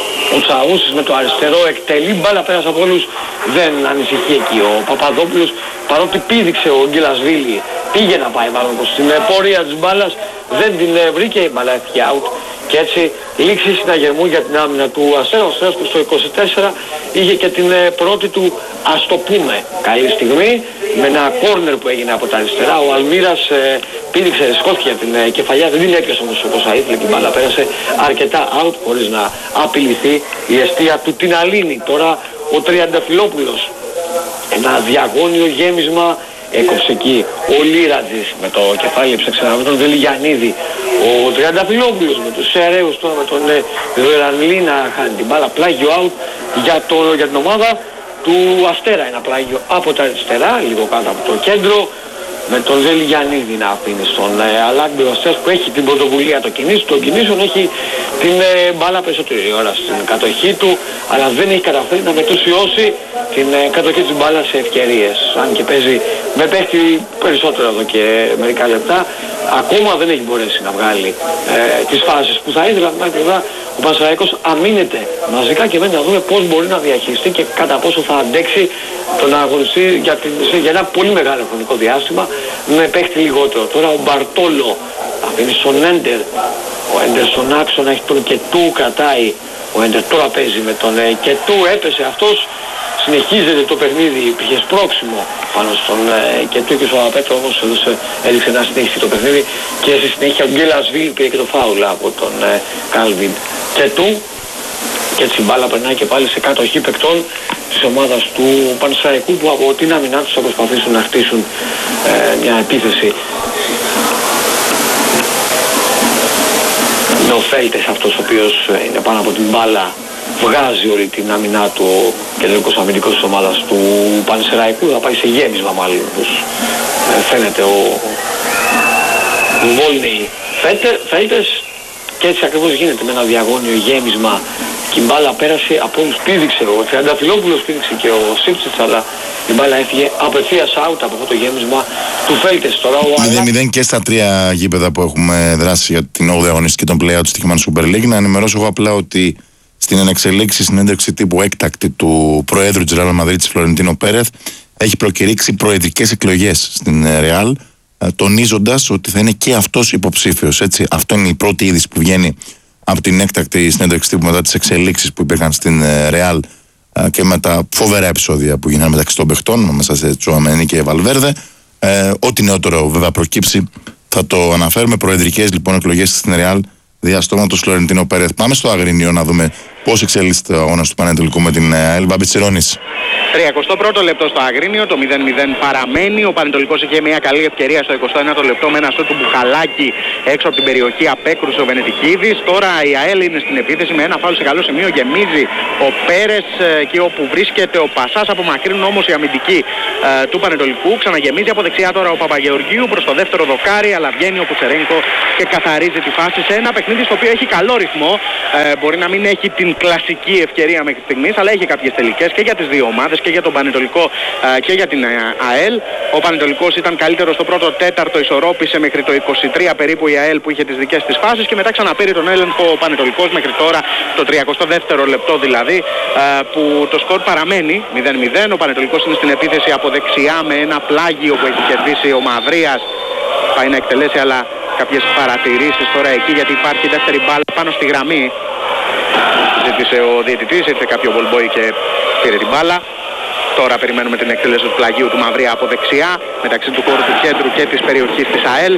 Ο Τσαούσης με το αριστερό εκτελεί μπάλα, πέρασε από όλους, δεν ανησυχεί εκεί ο Παπαδόπουλος, παρότι πήδηξε ο Γκυλασβίλη, πήγε να πάει μάλλον στην πορεία της μπάλας, δεν την βρήκε, η μπάλα έφυγε out και έτσι λήξη συναγερμού για την άμυνα του Αστέρα. Ο Αστέρας που στο είκοσι τέσσερα είχε και την πρώτη του, ας το πούμε, καλή στιγμή με ένα κόρνερ που έγινε από τα αριστερά. Ο Αλμύρας ε, πήδηξε, σκόθηκε για την ε, κεφαλιά, δεν την έπιασε όμως όπως θα ήθελε και η μπάλα πέρασε αρκετά out χωρίς να απειληθεί η εστία του την Αλίνη. Τώρα ο Τριανταφυλόπουλος, ένα διαγώνιο γέμισμα, έκοψε εκεί ο Λίρατζης με το κεφάλι έψαξε με τον Δελιγιαννίδη. Ο Τριανταφυλόπουλος με τους Σεραίους τώρα με τον Δερανλή να χάνει την μπάλα, πλάγιο out για, το, για την ομάδα του Αστέρα, ένα πλάγιο από τα αριστερά, λίγο κάτω από το κέντρο, με τον Δελιγιαννίδη να αφήνει στον ε, Αλάγκη ο Αστέρας που έχει την πρωτοβουλία το κινήσεων, τον κινήσεων έχει την ε, μπάλα περισσότερη ώρα στην κατοχή του, αλλά δεν έχει καταφέρει να μετουσιώσει την ε, κατοχή της μπάλας σε ευκαιρίες. Αν και παίζει με παίχτη περισσότερο εδώ και μερικά λεπτά, ακόμα δεν έχει μπορέσει να βγάλει ε, τις φάσεις που θα ήθελα. Από την πλευρά ο Πανσεραϊκός αμήνεται μαζικά και μένει να δούμε πώς μπορεί να διαχειριστεί και κατά πόσο θα αντέξει το να αγωνιστεί για, την, για ένα πολύ μεγάλο χρονικό διάστημα με παίχτη λιγότερο. Τώρα ο Μπαρτόλο αφήνει στον Έντερ, ο Έντερ στον άξονα έχει τον Κετού, κρατάει ο Έντερ, τώρα παίζει με τον ε, Κετού, έπεσε αυτός, συνεχίζεται το παιχνίδι, υπήρχε σπρώξιμο πάνω στον ε, Κετού και στον Απέτρο όμως έδωσε, έδειξε να συνεχίσει το παιχνίδι και στη συνέχεια ο Γκέλασβίλ πήρε και το φάουλα από τον ε, Κάλβιν Κετού και έτσι η μπάλα περνάει και πάλι σε κατοχή παικτών της ομάδας του Πανσεραϊκού που από την άμυνά τους θα προσπαθήσουν να χτίσουν ε, μια επίθεση. Είναι ο Φέλτες αυτός ο οποίος είναι πάνω από την μπάλα, βγάζει όλη την άμυνά του ο κεντρικός αμυντικός της ομάδας του Πανσεραϊκού, θα πάει σε γέμισμα μάλλον όπως ε, φαίνεται ο Βόλνεϊ Φέλτες και έτσι ακριβώς γίνεται με ένα διαγώνιο γέμισμα και η μπάλα πέρασε από όλους, πήδηξε ο Τριανταφυλόπουλος, πήδηξε και ο Σίψιτς, αλλά η μπάλα έφυγε απευθείας out από αυτό το γέμισμα του Φέλτες. Τώρα ο μηδέν μηδέν και στα τρία γήπεδα που έχουμε δράσει για την όγδοη αγωνιστική των play-out του Στοιχημάν Super League. Να ενημερώσω εγώ απλά ότι στην ενεξελίξη συνέντευξη τύπου έκτακτη του Προέδρου της Ρεάλ Μαδρίτης Φλωρεντίνο Πέρεθ έχει προκηρύξει προεδρικές εκλογές στην Ρεάλ, τονίζοντας ότι θα είναι και αυτός υποψήφιος. Έτσι. Αυτό είναι η πρώτη είδηση που βγαίνει από την έκτακτη συνέντευξη τύπου μετά τις εξελίξεις που υπήρχαν στην Ρεάλ και με τα φοβερά επεισόδια που γίνανε μεταξύ των παιχτών, μέσα σε Τσουαμένι και Βαλβέρδε. Ε, ό,τι νεότερο βέβαια προκύψει θα το αναφέρουμε. Προεδρικές λοιπόν εκλογές στην Ρεάλ διαστόματος Φλωρεντίνο Πέρεθ. Πάμε στο Αγρίνιο να δούμε πώς εξελίσσεται ο αγώνας του Πανετολικού με την ΑΕΛ. Μπαμπιτσιρώνης. τριακοστό πρώτο λεπτό στο Αγρίνιο, το μηδέν μηδέν παραμένει. Ο Πανετολικός είχε μια καλή ευκαιρία στο εικοστό ένατο λεπτό με ένα σούτ του Μπουχαλάκη έξω από την περιοχή, απέκρουσε ο Βενετικίδης. Τώρα η ΑΕΛ είναι στην επίθεση με ένα φάουλ σε καλό σημείο, γεμίζει ο Πέρες εκεί όπου βρίσκεται ο Πασάς, απομακρύνουν όμως οι αμυντικοί ε, του Πανετολικού. Ξαναγεμίζει από δεξιά τώρα ο Παπαγεωργίου προς το δεύτερο δοκάρι, αλλά βγαίνει ο Κουτσερένκο και καθαρίζει τη φάση σε ένα παιχνίδι στο οποίο έχει καλό ρυθμό. Ε, μπορεί να μην έχει την κλασική ευκαιρία μέχρι στιγμής, αλλά έχει κάποιες τελικές και για τις δύο ομάδες, και για τον Πανετολικό ε, και για την ΑΕΛ. Ο Πανετολικός ήταν καλύτερος στο πρώτο τέταρτο, ισορρόπησε μέχρι το είκοσι τρία περίπου η ΑΕΛ που είχε τις δικές της φάσεις και μετά ξαναπήρε τον έλεγχο ο Πανετολικός μέχρι τώρα το τριακοστό δεύτερο λεπτό δηλαδή, ε, που το σκορ παραμένει μηδέν μηδέν. Ο Πανετολικός είναι στην επίθεση από δεξιά με ένα πλάγιο που έχει κερδίσει ο Μαυρίας. Πάει να εκτελέσει, αλλά κάποιες παρατηρήσεις τώρα εκεί, γιατί υπάρχει δεύτερη μπάλα πάνω στη γραμμή. Ζήτησε ο διαιτητής, ήρθε κάποιο ball boy και πήρε την μπάλα. Τώρα περιμένουμε την εκτέλεση του πλαγίου του Μαυρία από δεξιά, μεταξύ του χώρου του κέντρου και της περιοχής της ΑΕΛ.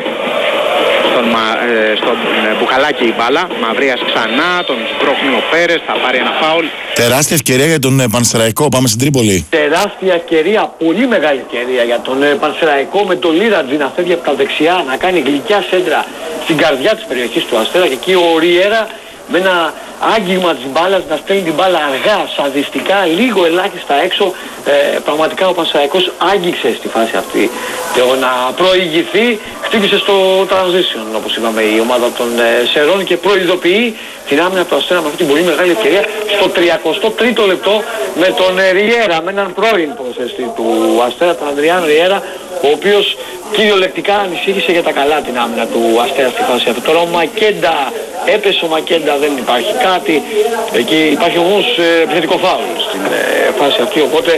Στον, ε, στον ε, Μπουχαλάκη η μπάλα, Μαυρίας ξανά, τον σπρώχνει ο Πέρες, θα πάρει ένα φάουλ. Τεράστια ευκαιρία για τον ε, Πανσεραϊκό, πάμε στην Τρίπολη. Τεράστια ευκαιρία, πολύ μεγάλη ευκαιρία για τον ε, Πανσεραϊκό, με τον Λίρατζι να φεύγει από τα δεξιά, να κάνει γλυκιά σέντρα στην καρδιά της περιοχής του Αστέρα, και εκεί ο Ριέρα με ένα άγγιγμα της μπάλας να στέλνει την μπάλα αργά, σαδιστικά, λίγο ελάχιστα έξω. Ε, πραγματικά ο Πανσεραϊκός άγγιξε στη φάση αυτή το να προηγηθεί, χτύπησε στο transition όπως είπαμε η ομάδα των ε, Σερών και προειδοποιεί την άμυνα από το Αστέρα με αυτή την πολύ μεγάλη ευκαιρία στο τριακοστό τρίτο λεπτό με τον ε, Ριέρα, με έναν πρώην ποδοσφαιριστή του Αστέρα, τον Ανδριάν Ριέρα, ο οποίος κυριολεκτικά ανησύχησε για τα καλά την άμυνα του Αστέρα στη φάση αυτή. Τώρα ο Μακέντα έπεσε, ο Μακέντα δεν υπάρχει κάτι, εκεί υπάρχει όμως ε, επιθετικό φάουλ στην ε, φάση αυτή, οπότε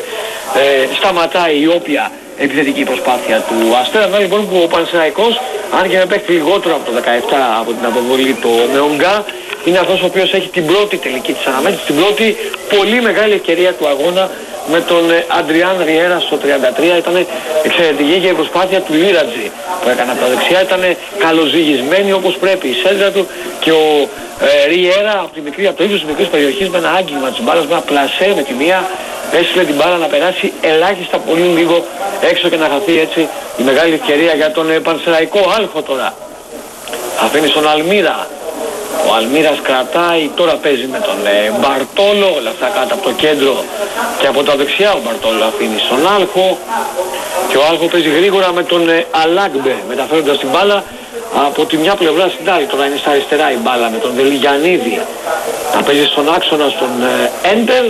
ε, σταματάει η όποια επιθετική προσπάθεια του Αστέρα. Να λοιπόν που ο Πανσεραϊκός, αν και να παίξει λιγότερο από το δεκαεπτά από την αποβολή του Μεονγκά, είναι αυτός ο οποίος έχει την πρώτη τελική της αναμέτρησης, την πρώτη πολύ μεγάλη ευκαιρία του αγώνα με τον Αντριάν Ριέρα στο τριάντα τρία. Ήταν εξαιρετική και η προσπάθεια του Λίρατζη που έκανε από τα δεξιά, ήταν καλοζυγισμένη όπως πρέπει η σέντρα του, και ο ε, Ριέρα από, τη μικρή, από το ύψος της μικρής περιοχής με ένα άγγιγμα της μπάλας, με ένα πλασέ με τη μία, έστειλε την μπάλα να περάσει ελάχιστα πολύ λίγο έξω και να χαθεί έτσι η μεγάλη ευκαιρία για τον ε, Πανσεραϊκό. Άλφο τώρα αφήνει στον Αλμύρα. Ο Αλμύρας κρατάει, τώρα παίζει με τον ε, Μπαρτόλο, όλα αυτά κάτω από το κέντρο και από τα δεξιά. Ο Μπαρτόλο αφήνει στον Άλχο και ο Άλχο παίζει γρήγορα με τον ε, Αλάγκμπε, μεταφέροντας την μπάλα από τη μια πλευρά στην άλλη. Τώρα είναι στα αριστερά η μπάλα με τον Δελιγιαννίδη να παίζει στον άξονα στον ε, Έντελ.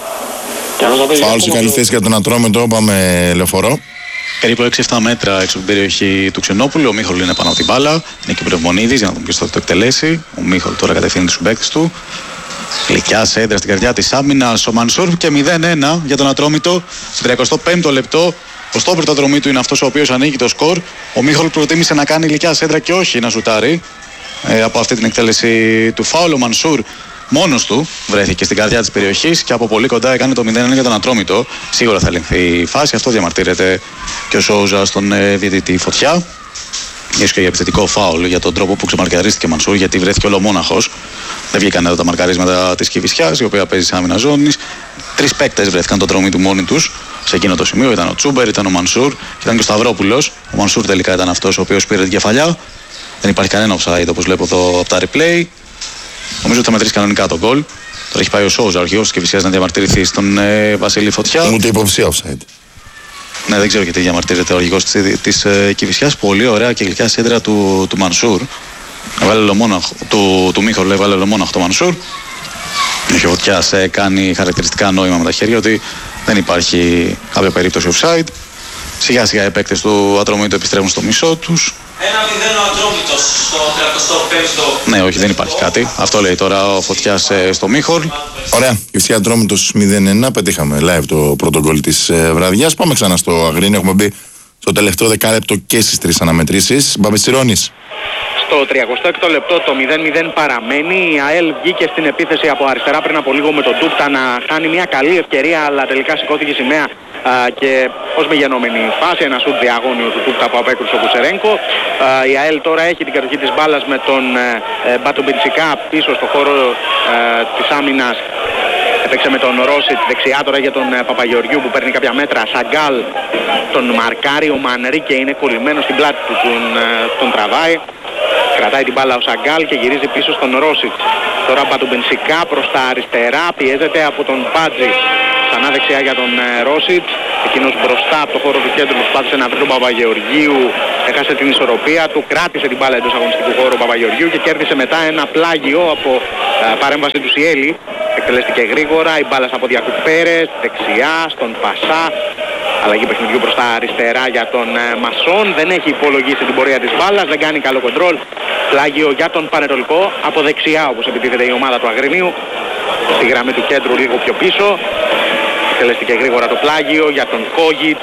Φάουλ σε καλή θέση για τον Ατρόμητο, πάμε Λεωφορώ. Περίπου έξι εφτά μέτρα έξω από την περιοχή του Ξενόπουλου. Ο Μίχολ είναι πάνω από την μπάλα. Είναι και ο Πνευμονίδης για να δούμε ποιος θα το εκτελέσει. Ο Μίχολ τώρα κατευθύνει τους συμπαίκτες του. Γλυκιά σέντρα στην καρδιά της άμυνας ο Μανσούρ και μηδέν ένα για τον Ατρόμητο. Στο τριακοστό πέμπτο λεπτό ο στόπερ του Ατρομήτου είναι αυτός ο οποίος ανοίγει το σκορ. Ο Μίχολ προτίμησε να κάνει γλυκιά σέντρα και όχι να σουτάρει. Ε, από αυτή την εκτέλεση του φάουλ ο Μανσούρ μόνος του βρέθηκε στην καρδιά της περιοχής και από πολύ κοντά έκανε το μηδέν ένα για τον Ατρόμητο. Σίγουρα θα ελεγχθεί η φάση, αυτό διαμαρτύρεται και ο Σόουζα στον ε, διαιτητή Φωτιά. Ίσως και για επιθετικό φάουλ για τον τρόπο που ξεμαρκαρίστηκε ο Μανσούρ, γιατί βρέθηκε ολομόναχος. Δεν βγήκαν εδώ τα μαρκαρίσματα της Κηφισιάς, η οποία παίζει σε άμυνα ζώνης. Τρεις παίκτες βρέθηκαν το Ατρόμητο μόνοι τους σε εκείνο το σημείο. Ήταν ο Τσούμπερ, ήταν ο Μανσούρ και ήταν και ο Σταυρόπουλος. Ο Μανσούρ τελικά ήταν αυτός ο οποίος πήρε την κεφαλιά. Δεν υπάρχει κανένα offside όπως βλέπω εδώ από τα replay. Νομίζω ότι θα μετρήσει κανονικά τον γκολ. Τώρα έχει πάει ο Σόουζα, ο αρχηγός της Κηφισιάς, να διαμαρτυρηθεί στον ε, Βασίλη Φωτιά. Ούτε υποψία offside. Ναι, δεν ξέρω γιατί διαμαρτύρεται ο αρχηγός της, της ε, Κηφισιάς. Πολύ ωραία και γλυκιά σέντρα του, του Μανσούρ. Έβαλε λομόναχο, του, του Μίχολ, έβαλε λομόναχο το Μανσούρ. Ο Φωτιάς ε, κάνει χαρακτηριστικά νόημα με τα χέρια ότι δεν υπάρχει κάποια περίπτωση offside. Σιγά σιγά οι παίκτες του Ατρομήτου επιστρέφουν στο μισό τους. ένα μηδέν ο Ατρόμητος στο τριακοστό πέμπτο. Ναι, όχι, δεν υπάρχει κάτι. Αυτό λέει τώρα ο Φωτιάς ε, στο Μίχολ. Ωραία. Κηφισιά Ατρόμητος μηδέν ένα. Πετύχαμε live το πρώτο γκολ της ε, βραδιάς. Πάμε ξανά στο Αγρίνιο. Έχουμε μπει στο τελευταίο δεκάλεπτο και στις τρεις αναμετρήσεις. Μπαμπεσιρώνης. Στο τριακοστό έκτο λεπτό το μηδέν μηδέν παραμένει. Η ΑΕΛ βγήκε στην επίθεση από αριστερά πριν από λίγο με τον Τούπτα να χάνει μια καλή ευκαιρία, αλλά τελικά σηκώθηκε σημαία α, και ως μη γενόμενη φάση ένα σουτ διαγώνιο του Τούπτα που απέκρουσε ο Κουτσερένκο. Α, η ΑΕΛ τώρα έχει την κατοχή της μπάλας με τον ε, Μπατουμπιντσικά πίσω στο χώρο ε, της άμυνας. Έπαιξε με τον Ρόσιτ δεξιά τώρα για τον Παπαγεωργιού που παίρνει κάποια μέτρα. Σαγκάλ τον μαρκάρει, ο Μανρίκε είναι κολλημένος στην πλάτη του, τον, τον τραβάει. Κρατάει την μπάλα ο Σαγκάλ και γυρίζει πίσω στον Ρόσιτ. Τώρα Μπατουμπενσικά προς τα αριστερά, πιέζεται από τον Μπάτζη. Ξανά δεξιά για τον Ρόσιτ. Εκείνος μπροστά από το χώρο του κέντρου προσπάθησε να βρει τον Παπαγεωργίου. Έχασε την ισορροπία του, κράτησε την μπάλα εντός αγωνιστικού χώρου ο Παπαγεωργίου και κέρδισε μετά ένα πλάγιο από α, παρέμβαση του Σιέλη. Εκτελέστηκε γρήγορα, η μπάλα στα πόδια του Πέρες, δεξιά στον Πασά. Αλλαγή παιχνιδιού προς τα αριστερά για τον ε, Μασόν. Δεν έχει υπολογίσει την πορεία της μπάλας, δεν κάνει καλό κοντρόλ. Πλάγιο για τον Πανετολικό, από δεξιά όπως επιτίθεται η ομάδα του Αγρινίου. Στη γραμμή του κέντρου λίγο πιο πίσω. Εκτελέστηκε γρήγορα το πλάγιο για τον Κόγιτς.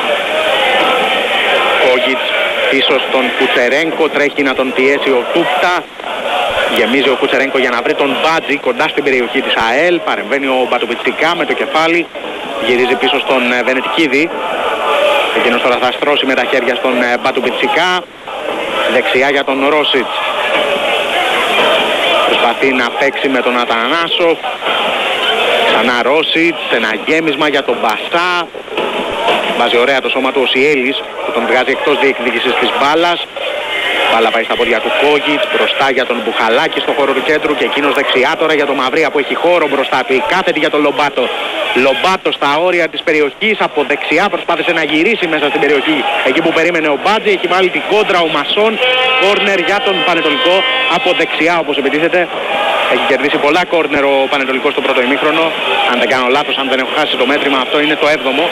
Κόγιτς πίσω στον Κουτσερένκο, τρέχει να τον πιέσει ο Τούπτα. Γεμίζει ο Κουτσερένκο για να βρει τον Μπάτζη κοντά στην περιοχή της ΑΕΛ. Παρεμβαίνει ο Μπατουμπιτσικά με το κεφάλι. Γυρίζει πίσω στον Βενετικίδη. Εκείνος τώρα θα στρώσει με τα χέρια στον Μπατουμπιτσικά. Δεξιά για τον Ρόσιτς. Προσπαθεί να παίξει με τον Ατανάσοφ. Ξανά Ρόσιτς. Ένα γέμισμα για τον Μπασά. Βάζει ωραία το σώμα του ο Σιέλης που τον βγάζει εκτός διεκδίκησης της μπάλας. Μπάλα πάει στα πόδια του Κόγιτς, μπροστά για τον Μπουχαλάκη στο χώρο του κέντρου και εκείνος δεξιά τώρα για τον Μαυρία που έχει χώρο μπροστά του. Η κάθετη για τον Λομπάτο. Λομπάτο στα όρια της περιοχής, από δεξιά προσπάθησε να γυρίσει μέσα στην περιοχή. Εκεί που περίμενε ο Μπάτζη, έχει βάλει την κόντρα ο Μασόν. Κόρνερ για τον Πανετολικό, από δεξιά όπως επιτίθεται. Έχει κερδίσει πολλά κόρνερ ο Πανετολικός στο πρώτο ημίχρονο. Αν δεν κάνω λάθος, αν δεν έχω χάσει το μέτρημα, αυτό είναι το έβδομο.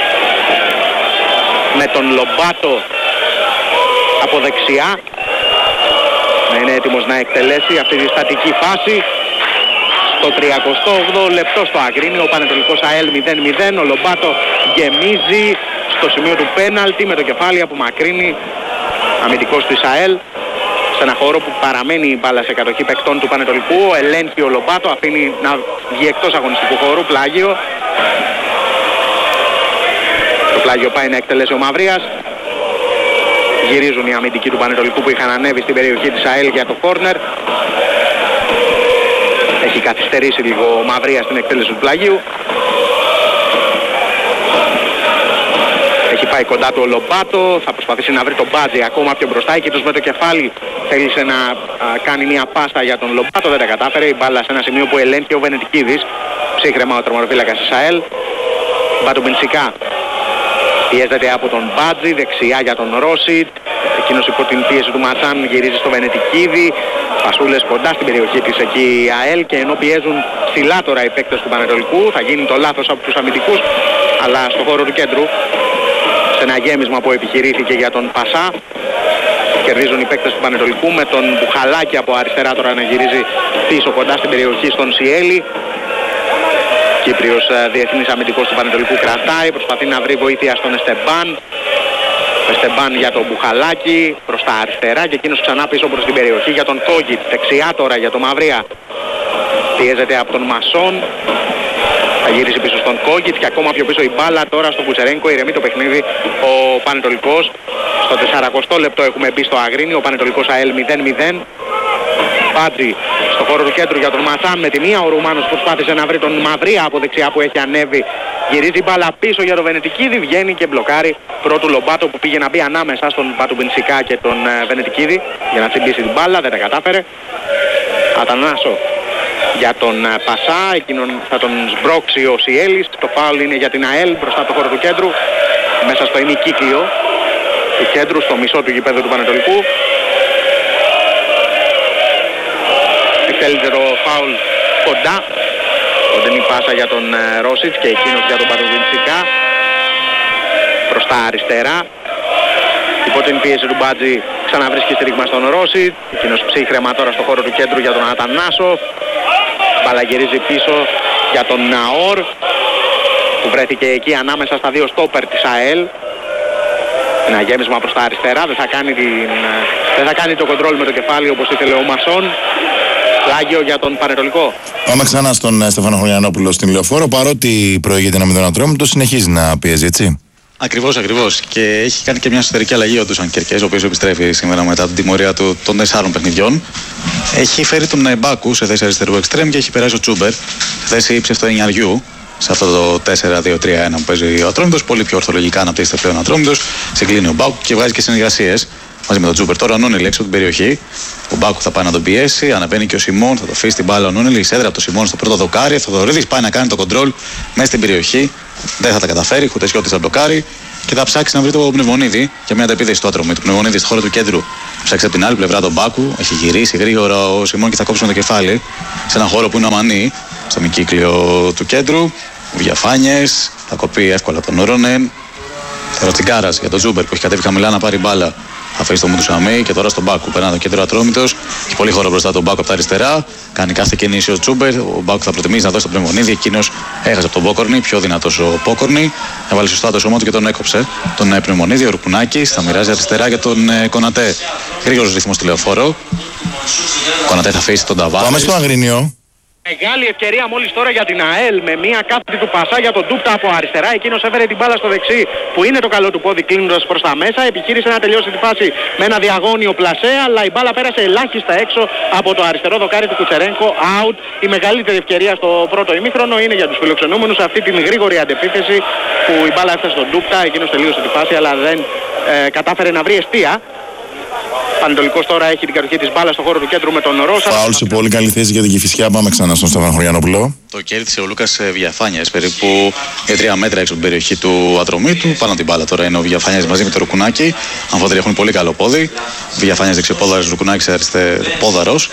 Με τον Λομπάτο από δεξιά να είναι έτοιμος να εκτελέσει αυτή τη στατική φάση. Στο τριακοστό όγδοο λεπτό στο Αγρίνιο, ο Πανετολικός ΑΕΛ μηδέν μηδέν. Ο Λομπάτο γεμίζει στο σημείο του πέναλτι με το κεφάλι από μακρύνει αμυντικός της ΑΕΛ. Σε ένα χώρο που παραμένει η μπάλα σε κατοχή παικτών του Πανετολικού. Ελέγχει ο Λομπάτο, αφήνει να βγει εκτός αγωνιστικού χώρου. Πλάγιο. Το πλάγιο πάει να εκτελέσει ο Μαυρίας. Γυρίζουν οι αμυντικοί του Πανετολικού που είχαν ανέβει στην περιοχή της ΑΕΛ για το κόρνερ. Έχει καθυστερήσει λίγο ο Μαυρίας στην εκτέλεση του πλαγίου. Έχει πάει κοντά του ο Λομπάτο, θα προσπαθήσει να βρει τον Μπάτζη ακόμα πιο μπροστά. Εκεί τους με το κεφάλι θέλησε να α, κάνει μια πάσα για τον Λομπάτο, δεν τα κατάφερε. Η μπάλα σε ένα σημείο που ελέγχει ο Βενετικίδης. Ψύχρεμα ο τερματοφύλακας της ΑΕΛ. Μπατουμπενσικά πιέζεται από τον Μπάτζη, δεξιά για τον Ρόσιτ. Εκείνος υπό την πίεση του Ματσάν γυρίζει στο Βενετικίδη. Πασούλες κοντά στην περιοχή της εκεί η ΑΕΛ και ενώ πιέζουν ψηλά τώρα οι παίκτες του Πανετολικού, θα γίνει το λάθος από τους αμυντικούς, αλλά στο χώρο του κέντρου, σε ένα γέμισμα που επιχειρήθηκε για τον Πασά, κερδίζουν οι παίκτες του Πανετολικού με τον Μπουχαλάκη από αριστερά τώρα να γυρίζει πίσω κοντά στην περιοχή στον Σιέλη. Κύπριος διεθνής αμυντικός του Πανετολικού κρατάει, προσπαθεί να βρει βοήθεια στον Εστεμπάν. Ο Εστεμπάν για τον Μπουχαλάκη προς τα αριστερά και εκείνος ξανά πίσω προς την περιοχή για τον Κόγιτ. Δεξιά τώρα για τον Μαυρία. Πιέζεται από τον Μασόν. Θα γυρίσει πίσω στον Κόγιτ και ακόμα πιο πίσω η μπάλα τώρα στον Κουτσερένκο. Ηρεμεί το παιχνίδι ο Πανετολικός. Στο σαρανταοστό λεπτό έχουμε μπει στο Αγρίνιο. Ο Πανετολικός ΑΕΛ μηδέν μηδέν. Μπάτζη στο χώρο του κέντρου για τον Ματσάν με τη μία. Ο Ρουμάνος προσπάθησε να βρει τον Μαυρία από δεξιά που έχει ανέβει. Γυρίζει μπάλα πίσω για τον Βενετικίδη. Βγαίνει και μπλοκάρει πρώτου Λομπάτο που πήγε να μπει ανάμεσα στον Μπατουμπενσικά και τον Βενετικίδη για να τσιμπήσει την μπάλα. Δεν τα κατάφερε. Ατανάσο για τον Πασά. Εκείνον θα τον σμπρώξει ο Σιέλης. Το φάουλ είναι για την ΑΕΛ μπροστά από το χώρο του κέντρου. Μέσα στο ημικύκλιο του κέντρου, στο μισό του γηπέδου του Πανετολικού. Εκτέλεται το φάουλ κοντά. Κοντινή πάσα για τον Ρόσιτς και εκείνος για τον Μπατουμπενσικά. Προς τα αριστερά. Υπό την πίεση του Μπάτζη ξαναβρίσκει στήριγμα στον Ρόσιτ. Εκείνος ψύχρεμα τώρα στο χώρο του κέντρου για τον Ατανάσοφ. Μπάλα γυρίζει πίσω για τον Ναόρ που βρέθηκε εκεί ανάμεσα στα δύο στόπερ της ΑΕΛ. Ένα γέμισμα προς τα αριστερά. Δεν θα κάνει, την... Δεν θα κάνει το κοντρόλ με το κεφάλι όπως ήθελε ο Μασόν. Πλάγιο για τον Πανετολικό. Πάμε ξανά στον Στέφανο Χωριανόπουλο στην Λεωφόρο. Παρότι προηγείται ένα μηδέν Ατρόμητο, συνεχίζει να πιέζει, έτσι. Ακριβώς, ακριβώς. Και έχει κάνει και μια εσωτερική αλλαγή ο Ντούσαν Κερκές, ο οποίος επιστρέφει σήμερα μετά την τιμωρία του των τεσσάρων παιχνιδιών. Έχει φέρει τον Μπάκου σε θέση αριστερού εξτρέμ και έχει περάσει ο Τσούμπερ σε θέση ύψευτο εννιαριού. Σε αυτό το τέσσερα δύο τρία ένα που παίζει ο Ατρόμητος, πολύ πιο ορθολογικά αναπτύσσεται πλέον ο Ατρόμητος. Συγκλίνει ο Μπάκου και βγάζει και συνεργασίες μαζί με τον Τσούμπερ. Τώρα ο Νούνελη έξω από την περιοχή. Ο Μπάκου θα πάει να τον πιέσει, ανεβαίνει και ο Σιμών, θα το αφήσει την μπάλα ο Νούνελη. Εισέδρα από το Σιμών στο πρώτο δοκάρι. Ο Θοδωρίδης πάει να κάνει το κοντρόλ μέσα στην περιοχή. Δεν θα τα καταφέρει, Χουτεσιώτης θα μπλοκάρει και θα ψάξει να βρει το Πνευμονίδη για μια αντεπίθεση στο Άτρωμο. Το Πνευμονίδη στη χώρα του κέντρου ψάξει από την άλλη πλευρά τον Μπάκου. Έχει γυρίσει γρήγορα ο Σιμών και θα κόψει με το κεφάλι σε ένα χώρο που είναι αμανή, στο μικύκλιο του κέντρου. Ο Διαφάνιες θα κοπεί εύκολα τον Ρόνεν. Ροτσιγκάρας για τον Τζούμπερ που έχει κατέβει χαμηλά να πάρει μπάλα. Θα αφήσει το Μουτουσαμί και τώρα στον Μπάκου. Περνά το κέντρο Ατρόμητος. Έχει πολύ χώρο μπροστά τον Μπάκου από τα αριστερά. Κάνει κάθε κίνηση ο Τζούμπερ. Ο Μπάκου θα προτιμήσει να δώσει τον Πνευμονίδη. Εκείνος έχασε από τον Πόκορνη. Πιο δυνατός ο Πόκορνη. Έβαλε σωστά το σώμα του και τον έκοψε. Τον Πνευμονίδη. Ο Ρουπουνάκης θα μοιράζει αριστερά για τον ε, Κονατέ. Γρήγορος ρυθμός στη Λεωφόρο. Ο Κονατέ θα αφήσει τον Ταβάρη. Πάμε στο Αγρίνιο. Μεγάλη ευκαιρία μόλις τώρα για την ΑΕΛ με μια κάθετη του πασά για τον Ντούπτα από αριστερά. Εκείνος έφερε την μπάλα στο δεξί που είναι το καλό του πόδι κλείνοντας προς τα μέσα. Επιχείρησε να τελειώσει τη φάση με ένα διαγώνιο πλασέ, αλλά η μπάλα πέρασε ελάχιστα έξω από το αριστερό δοκάρι του Κουτσερένκο. Out. Η μεγαλύτερη ευκαιρία στο πρώτο ημίχρονο είναι για τους φιλοξενούμενους αυτή την γρήγορη αντεπίθεση που η μπάλα έφτασε στον Ντούπτα. Εκείνος τελείωσε τη φάση αλλά δεν ε, κατάφερε να βρει εστία. Πανετολικός τώρα έχει την κατοχή της μπάλας στο χώρο του κέντρου με τον Ρώσα. Φάουλ σε πολύ καλή θέση για την Κηφισιά. Πάμε ξανά στον Στέφανο Χωριανόπουλο. Το κέρδισε ο Λούκας Βιαφάνιας, περίπου τρία μέτρα έξω από την περιοχή του Ατρωμίτου. Πάνω την μπάλα τώρα είναι ο Βιαφάνιας μαζί με τον Ρουκουνάκη. Αμφότεροι έχουν πολύ καλό πόδι. Βιαφάνιας δεξιοπόδαρος, Ρουκουνάκης αριστεροπόδαρος.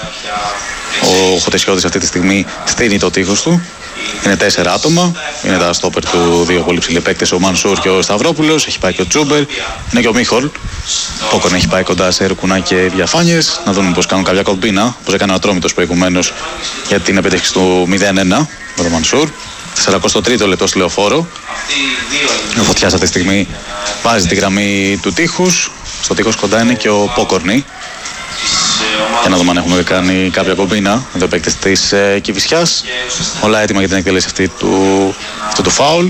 Ο Χουτεσιώτης αυτή τη στιγμή στείνει το τείχος του. Είναι τέσσερα άτομα. Είναι τα στόπερ του, δύο πολύ ψηλοί παίκτες, ο Μανσούρ και ο Σταυρόπουλος. Έχει πάει και ο Τσούμπερ. Είναι και ο Μίχολ. Πόκον έχει πάει κοντά σε Ρουκουνάκη και Διαφάνιες. Να δούμε πώς κάνουν κάποια κομπίνα. Πώς έκανε ο Ατρόμητος προηγουμένως για την επίτευξη του μηδέν ένα με τον Μανσούρ. σαράντα τρία λεπτό στη Λεωφόρο. Ο Φωτιάς αυτή τη στιγμή βάζει τη γραμμή του τείχους. Στο τείχος κοντά είναι και ο Πόκορνη. Για να δούμε αν έχουμε κάνει κάποια κομπίνα. Εδώ παίκτες της ε, Κηφισιάς. Όλα έτοιμα για την εκτέλεση αυτή του, αυτού του φάουλ.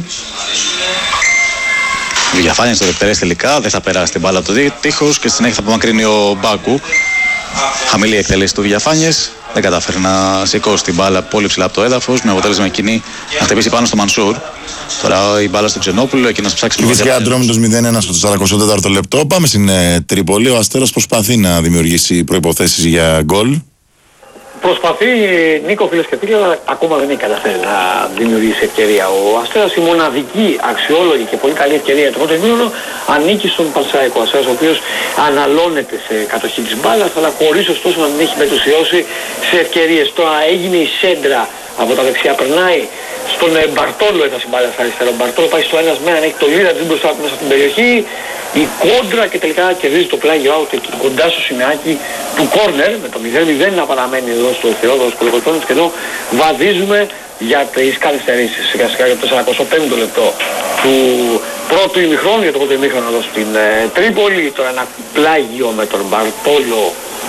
Ο Διαφάνιας το δευτερές τελικά. Δεν θα περάσει την μπάλα από το τείχος και στη συνέχεια θα απομακρύνει ο Μπάκου. Χαμηλή εκτέλεση του Διαφάνιες. Δεν κατάφερε να σηκώσει την μπάλα πολύ ψηλά από το έδαφος. Με αποτέλεσμα εκείνη να χτυπήσει πάνω στο Μανσούρ. Τώρα η μπάλα στο Ξενόπουλο, εκεί να ψάξει με Κηφισιά Ατρόμητος μηδέν ένα στο σαράντα τέταρτο λεπτό. Πάμε στην ε, Τρίπολη. Ο Αστέρας προσπαθεί να δημιουργήσει προϋποθέσεις για γκολ. Προσπαθεί, Νίκο, φίλες και φίλοι, αλλά ακόμα δεν έχει καταφέρει να δημιουργήσει ευκαιρία. Ο Αστέρας, η μοναδική αξιόλογη και πολύ καλή ευκαιρία του πρώτου ημίχρονου ανήκει στον Πανσεραϊκό. Ο Αστέρας, ο οποίος αναλώνεται σε κατοχή της μπάλας, αλλά χωρίς ωστόσο να την έχει μετουσιώσει σε ευκαιρίες. Τώρα έγινε η σέντρα από τα δεξιά, περνάει στον Μπαρτόλο, έφτασε μπάλα στα αριστερά. Ο Μπαρτόλο πάει στο ένας με έναν, έχει το λίδα της μπροστά μέσα στην περιοχή. Η κόντρα και τελικά κερδίζει το πλάγιο out εκεί κοντά στο σημαίακι του κόρνερ με το μηδέν μηδέν να παραμένει εδώ στο Θεόδωρος Κολοκοτώνης και εδώ βαδίζουμε για τις καθυστερήσεις σιγά σιγά για το σαράντα πέμπτο λεπτό του πρώτου ημιχρόνου, για το πρώτο ημιχρόνο εδώ στην ε, Τρίπολη. Τώρα ένα πλάγιο με τον Μπαρτόλο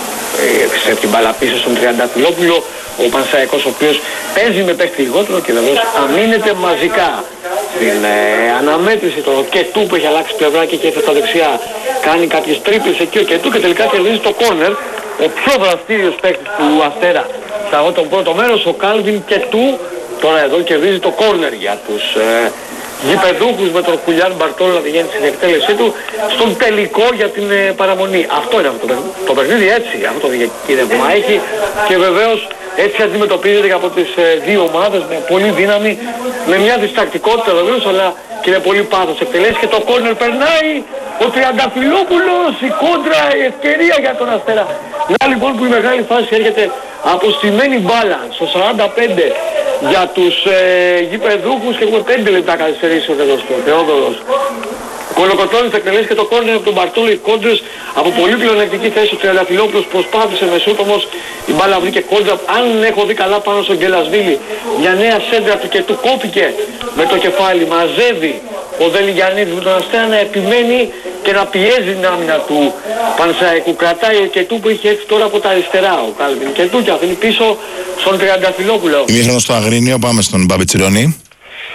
σε την μπάλα πίσω στον Τριανταφυλόπουλο. Ο Πανσεραϊκός ο οποίος παίζει με παίχτη λιγότερο και βεβαίως αμήνεται μαζικά στην ε, αναμέτρηση. Το Κετού που έχει αλλάξει πλευρά και έχει έρθει στα δεξιά κάνει κάποιες τρίπλες εκεί ο Κετού και τελικά κερδίζει το κόρνερ. Ο πιο δραστήριος παίκτης του Αστέρα σε αυτό το πρώτο μέρος, ο Κάλβιν Κετού, τώρα εδώ κερδίζει το κόρνερ για τους ε, γηπεδούχους με τον Κουλιάν Μπαρτόλο να πηγαίνει στην εκτέλεσή του στον τελικό για την ε, παραμονή. Αυτό είναι αυτό το παιχνίδι, το παιχνίδι έτσι, αυτό το διακύδευμα έχει και βεβαίως έτσι αντιμετωπίζεται από τις ε, δύο ομάδες με πολύ δύναμη, με μια διστακτικότητα βεβαίως, αλλά και με πολύ πάθος εκτελέσει και το κόρνερ περνάει. Ο Τριανταφυλόπουλος, η κόντρα, η ευκαιρία για τον Αστέρα. Να λοιπόν που η μεγάλη φάση έρχεται από στημένη μπάλα στο σαράντα πέντε για τους ε, γηπεδούχους και έχουμε πέντε λεπτά καθυστερήσει εδώ στο Θεόδωρος. Κολοκοτώνης θα εκτελέσει και το κόρνερ από τον Μπαρτόλο, οι κόντρες από πολύ πλεονεκτική θέση. Ο Τριανταφυλόπουλος προσπάθησε με σούτ, όμως η μπάλα βρήκε κόντρα. Αν έχω δει καλά πάνω στον Γκελασβίλη, μια νέα σέντρα του και του κόπηκε με το κεφάλι. Μαζεύει ο Δελιγιαννίδης με τον Αστέρα να επιμένει και να πιέζει την άμυνα του Πανσεραϊκού. Κρατάει ο Κετού που είχε έρθει τώρα από τα αριστερά. Ο Κάλβιν Κετού και αφήνει πίσω στον Τριανταφυλόπουλο. Ημίχρονο στο Αγρίνιο, πάμε στον Μπαμπιτσιρόνη.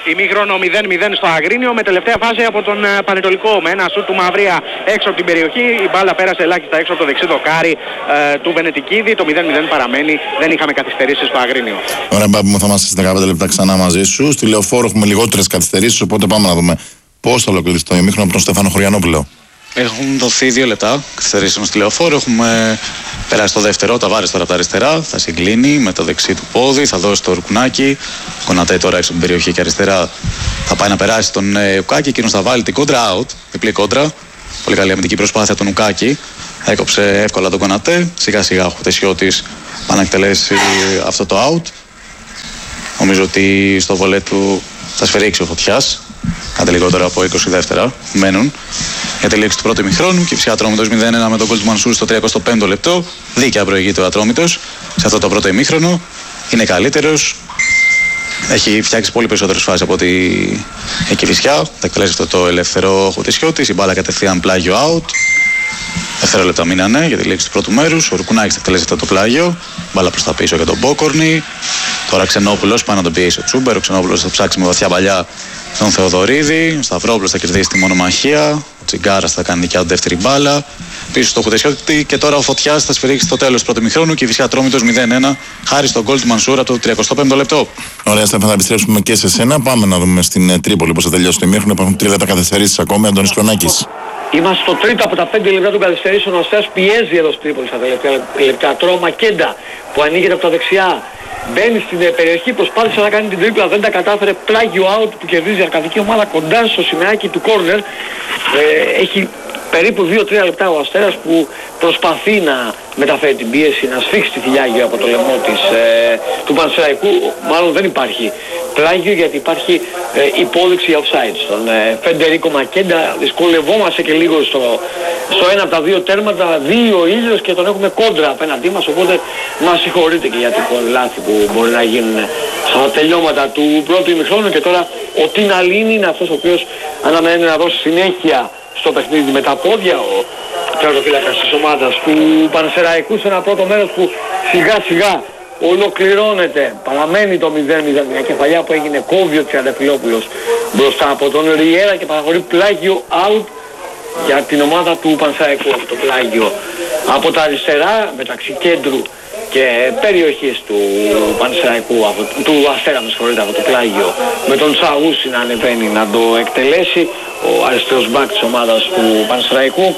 Ημίχρονο μηδέν μηδέν στο Αγρίνιο με τελευταία φάση από τον ε, Πανετολικό. Με ένα σουτ του Μαυρία έξω από την περιοχή. Η μπάλα πέρασε ελάχιστα έξω από το δεξί δοκάρι ε, του Βενετικίδη. Το μηδέν μηδέν παραμένει. Δεν είχαμε καθυστερήσεις στο Αγρίνιο. Ωραία, Μπάμπη μου, θα είμαστε στις δεκαπέντε λεπτά ξανά μαζί σου. Στη Λεωφόρο έχουμε λιγότερες καθυστερήσεις. Οπότε πάμε να δούμε πώς θα ολοκληρωθεί το ημίχρονο από τον Στέφανο Χωριανόπουλο. Έχουν δοθεί δύο λεπτά καθυστερήσεων στη Λεωφόρο. Έχουμε περάσει το δεύτερο. Τα βάρες τώρα από τα αριστερά. Θα συγκλίνει με το δεξί του πόδι. Θα δώσει το Ρουκουνάκι. Κονατέ τώρα έξω από την περιοχή και αριστερά θα πάει να περάσει τον ε, Ουκάκη. Εκείνος θα βάλει την κόντρα out. Διπλή κόντρα. Πολύ καλή αμυντική προσπάθεια τον Ουκάκη. Έκοψε εύκολα τον Κονατέ. Σιγά σιγά ο Χουτεσιώτης πάει να εκτελέσει αυτό το out. Νομίζω ότι στο βολέ του θα σφυρίξει ο Φωτιάς. Κάτι λιγότερο από είκοσι δεύτερα μένουν για τη λήξη του πρώτου ημιχρόνου και φυσικά Ατρόμητος μηδέν ένα με τον γκολ του Μανσούρ στο τριακοστό πέμπτο λεπτό. Δίκαια προηγείται ο Ατρόμητος σε αυτό το πρώτο ημίχρονο. Είναι καλύτερος. Έχει φτιάξει πολύ περισσότερες φάσεις από ότι η Κηφισιά. Θα εκτελέσει αυτό το ελεύθερο Χουτισιώτης. Η μπάλα κατευθείαν πλάγιο out. Δευτερόλεπτα μείνανε για τη λήξη του πρώτου μέρους. Ο Ρουκουνάκης θα εκτελέσει αυτό το πλάγιο. Μπάλα προς τα πίσω για τον Μπόκορνη. Τώρα Ξενόπουλος πάει να τον πιέσει ο Τσούμπερ. Ο Ξενόπουλος θα ψάξει με βαθιά παλιά τον Θεοδωρίδη. Ο Σταυρόπουλος θα κερδίσει τη μονομαχία. Ο Τσιγκάρας θα κάνει δικιά δεύτερη μπάλα. Πίσω στο Χουτεσιώτη και τώρα ο Φωτιάς θα σφυρίξει στο τέλος του πρώτου ημιχρόνου και η Φυσικά Ατρόμητος μηδέν ένα χάρη στον γκολ του Μανσούρα το τριακοστό πέμπτο λεπτό. Ωραία, Στέφανα, θα επιστρέψουμε και σε σένα. Πάμε να δούμε στην Τρίπολη πώς θα τελειώσει το ημίχρονο. Υπάρχουν τρία λεπτά καθυστερήσεις ακόμη. Αντώνης Χρονάκης. Είμαστε στο τρίτο από τα πέντε λεπτά των καθυστερήσεων. Ο Αστέρας πιέζει εδώ στην Τρίπολη στα τελευταία λεπτά. Τρώω Μακέντα που ανοίγεται από τα δεξιά. Μπαίνει στην περιοχή, προσπάθησε να κάνει την τρίπλα, δεν τα κατάφερε. Πλάγιο out που κερδίζει η αρκαδική ομάδα κοντά στο σημαίακι του κόρνερ. Ε, έχει περίπου δύο τρία λεπτά ο Αστέρας που προσπαθεί να μεταφέρει την πίεση, να σφίξει τη θηλιά γύρω από το λαιμό της, ε, του Πανσεραϊκού. Μάλλον δεν υπάρχει πλάγιο γιατί υπάρχει ε, υπόδειξη offside στον ε, Φεντερίκο Μακέντα. Δυσκολευόμαστε και λίγο στο, στο ένα από τα δύο τέρματα, δύο ο ήλιος και τον έχουμε κόντρα απέναντί μας, οπότε μας συγχωρείτε και για τυχόν λάθη που μπορεί να γίνουν στα τελειώματα του πρώτου ημιχρόνου. Και τώρα ο Τιναλίνη είναι αυτός ο οποίος αναμένει να δώσει συνέχεια στο παιχνίδι με τα πόδια, ο τερματοφύλακας της ομάδας του Πανσεραϊκού, σε ένα πρώτο μέρος που σιγά σιγά ολοκληρώνεται. Παραμένει το μηδέν μηδέν, μια κεφαλιά που έγινε κόβει ο Τριανταφυλόπουλος μπροστά από τον Ριέρα και παραχωρεί πλάγιο out για την ομάδα του Πανσεραϊκού. Αυτό το πλάγιο από τα αριστερά μεταξύ κέντρου και περιοχής του Πανσεραϊκού, του Αστέρα με συγχωρείτε, από το πλάγιο, με τον Τσαούσι να ανεβαίνει να το εκτελέσει, ο αριστερός μπακ της ομάδας του Πανσεραϊκού,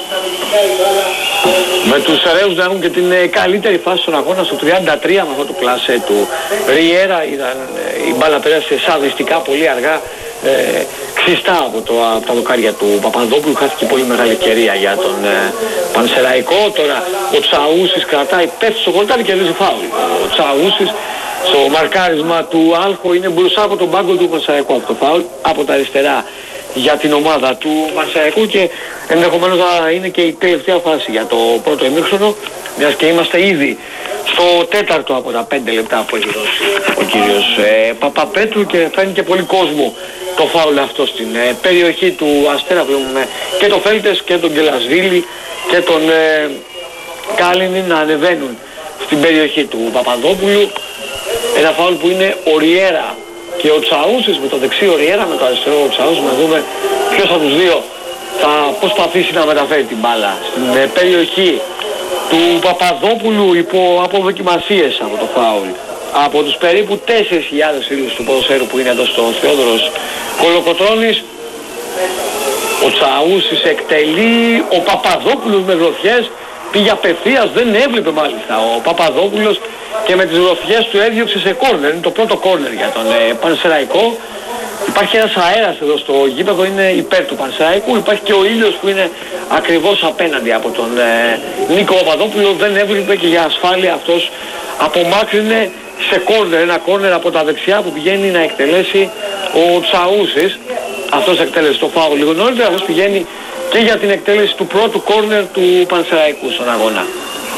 με τους Ρέους να έχουν και την καλύτερη φάση στον αγώνα στο τριάντα τρία με αυτό το κλασέ του Ριέρα. Ήταν, η μπάλα πέρασε σαδιστικά πολύ αργά, ε, ξυστά από, το, από τα δοκάρια του Παπαδόπουλου. Χάθηκε πολύ μεγάλη ευκαιρία για τον ε, Πανσεραϊκό. Τώρα ο Τσαούσης κρατάει, πέφτει στο κολτάρι και κερδίζει φάουλ. Ο Τσαούσης στο μαρκάρισμα του Άλχο είναι μπροστά από τον πάγκο του Πανσεραϊκού από το φάουλ, από τα αριστερά για την ομάδα του Πανσεραϊκού και ενδεχομένως θα είναι και η τελευταία φάση για το πρώτο ημίχρονο, μιας και είμαστε ήδη στο τέταρτο από τα πέντε λεπτά που έχει δώσει ο κύριος ε, Παπαπέτρου και φέρνει και πολύ κόσμο το φάουλ αυτό στην ε, περιοχή του Αστέρα. Βλέπουμε και το Φέλτες και τον Γκελασβίλη και τον ε, Κάλινι να ανεβαίνουν στην περιοχή του Παπαδόπουλου. Ένα φάουλ που είναι ο Ριέρα και ο Τσαούσης με το δεξί, ο Ριέρα με το αριστερό ο Τσαούσης, να δούμε ποιος από τους δύο θα προσπαθήσει να μεταφέρει την μπάλα στην ε, περιοχή του Παπαδόπουλου υπό αποδοκιμασίες από το φάουλ από τους περίπου τέσσερις χιλιάδες φίλους του ποδοσφαίρου που είναι εδώ στο Θεόδωρος Κολοκοτρώνης. Ο Τσαούσης εκτελεί, ο Παπαδόπουλος με γροθιές πήγε απευθείας, δεν έβλεπε μάλιστα ο Παπαδόπουλος και με τις γροθιές του έδιωξε σε κόρνερ. Είναι το πρώτο κόρνερ για τον ε, Πανσεραϊκό. Υπάρχει ένας αέρας εδώ στο γήπεδο, είναι υπέρ του Πανσεραϊκού. Υπάρχει και ο ήλιος που είναι ακριβώς απέναντι από τον ε, Νίκο Παπαδόπουλο. Δεν έβλεπε και για ασφάλεια αυτός απομάκρυνε σε κόρνερ, ένα κόρνερ από τα δεξιά που πηγαίνει να εκτελέσει ο Τσαούσης. Αυτός εκτέλεσε το φάουλ λίγο νωρίτερα, αυτός πηγαίνει και για την εκτέλεση του πρώτου κόρνερ του Πανσεραϊκού στον αγώνα.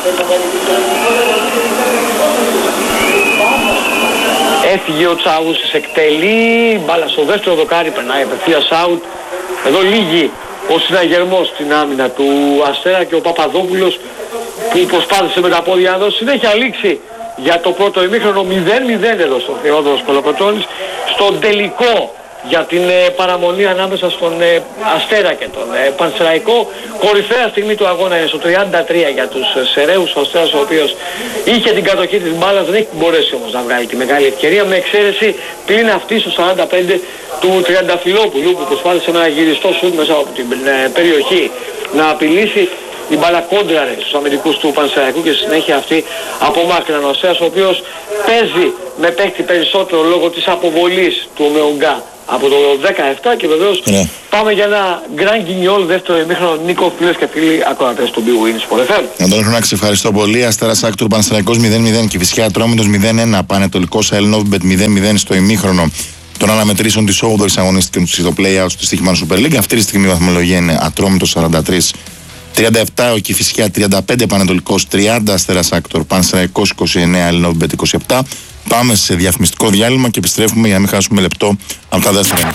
Έφυγε ο Τσαούσης, εκτελεί, μπάλα στο δεύτερο δοκάρι, περνάει απευθείας out. Εδώ λύγει ο συναγερμός στην άμυνα του Αστέρα και ο Παπαδόπουλος που προσπάθησε με τα πόδια να δώσει συνέχεια λήξη για το πρώτο ημίχρονο. Μηδέν μηδέν εδώ στο Θεόδωρος Κολοκοτρώνης, στον τελικό για την ε, παραμονή ανάμεσα στον ε, Αστέρα και τον ε, Πανσεραϊκό. Κορυφαία στιγμή του αγώνα είναι στο τριάντα τρία για τους ε, Σεραίους. Ο Αστέρας ο οποίος είχε την κατοχή της μπάλας, δεν έχει μπορέσει όμως να βγάλει τη μεγάλη ευκαιρία, με εξαίρεση πλην αυτή στο σαράντα πέντε του Τριανταφυλόπουλου που προσπάθησε με ένα γυριστό σουτ μέσα από την ε, περιοχή να απειλήσει. Η μπάλα κόντραρε στους αμυντικούς του Πανσεραϊκού και στη συνέχεια αυτή απομάκρυναν. Ο Αστέρας ο οποίος παίζει με παίκτη περισσότερο λόγω της αποβολής του Ομεουγκά από το δεκαεπτά και βεβαίως yeah. πάμε για ένα Grand Guignol δεύτερο ημίχρονο. Νίκο, φίλες και φίλοι ακροατές του Big Win Sport εφ εμ. Αντώνη Χρονάκη, ευχαριστώ πολύ. Αστέρας Άκτουρ Πανσεραϊκός μηδέν μηδέν, Κηφισιά Ατρόμητος μηδέν ένα, Πανετολικός Αελνόβιμπετ μηδέν μηδέν στο ημίχρονο των αναμετρήσεων της όγδοης αγωνίστικης στο play-out στη Στοίχημαν Super League. Αυτή τη στιγμή η βαθμολογία είναι Ατρόμητος σαράντα τρία τριάντα επτά, ο Κηφισιά τριάντα πέντε, Πανετολικός τριάντα, Αστέρας Άκτορ, Πανσεραϊκός είκοσι εννέα, Αελνόβιμπετ είκοσι επτά. Πάμε σε διαφημιστικό διάλειμμα και επιστρέφουμε για να μην χάσουμε λεπτό από τα δεύτερα.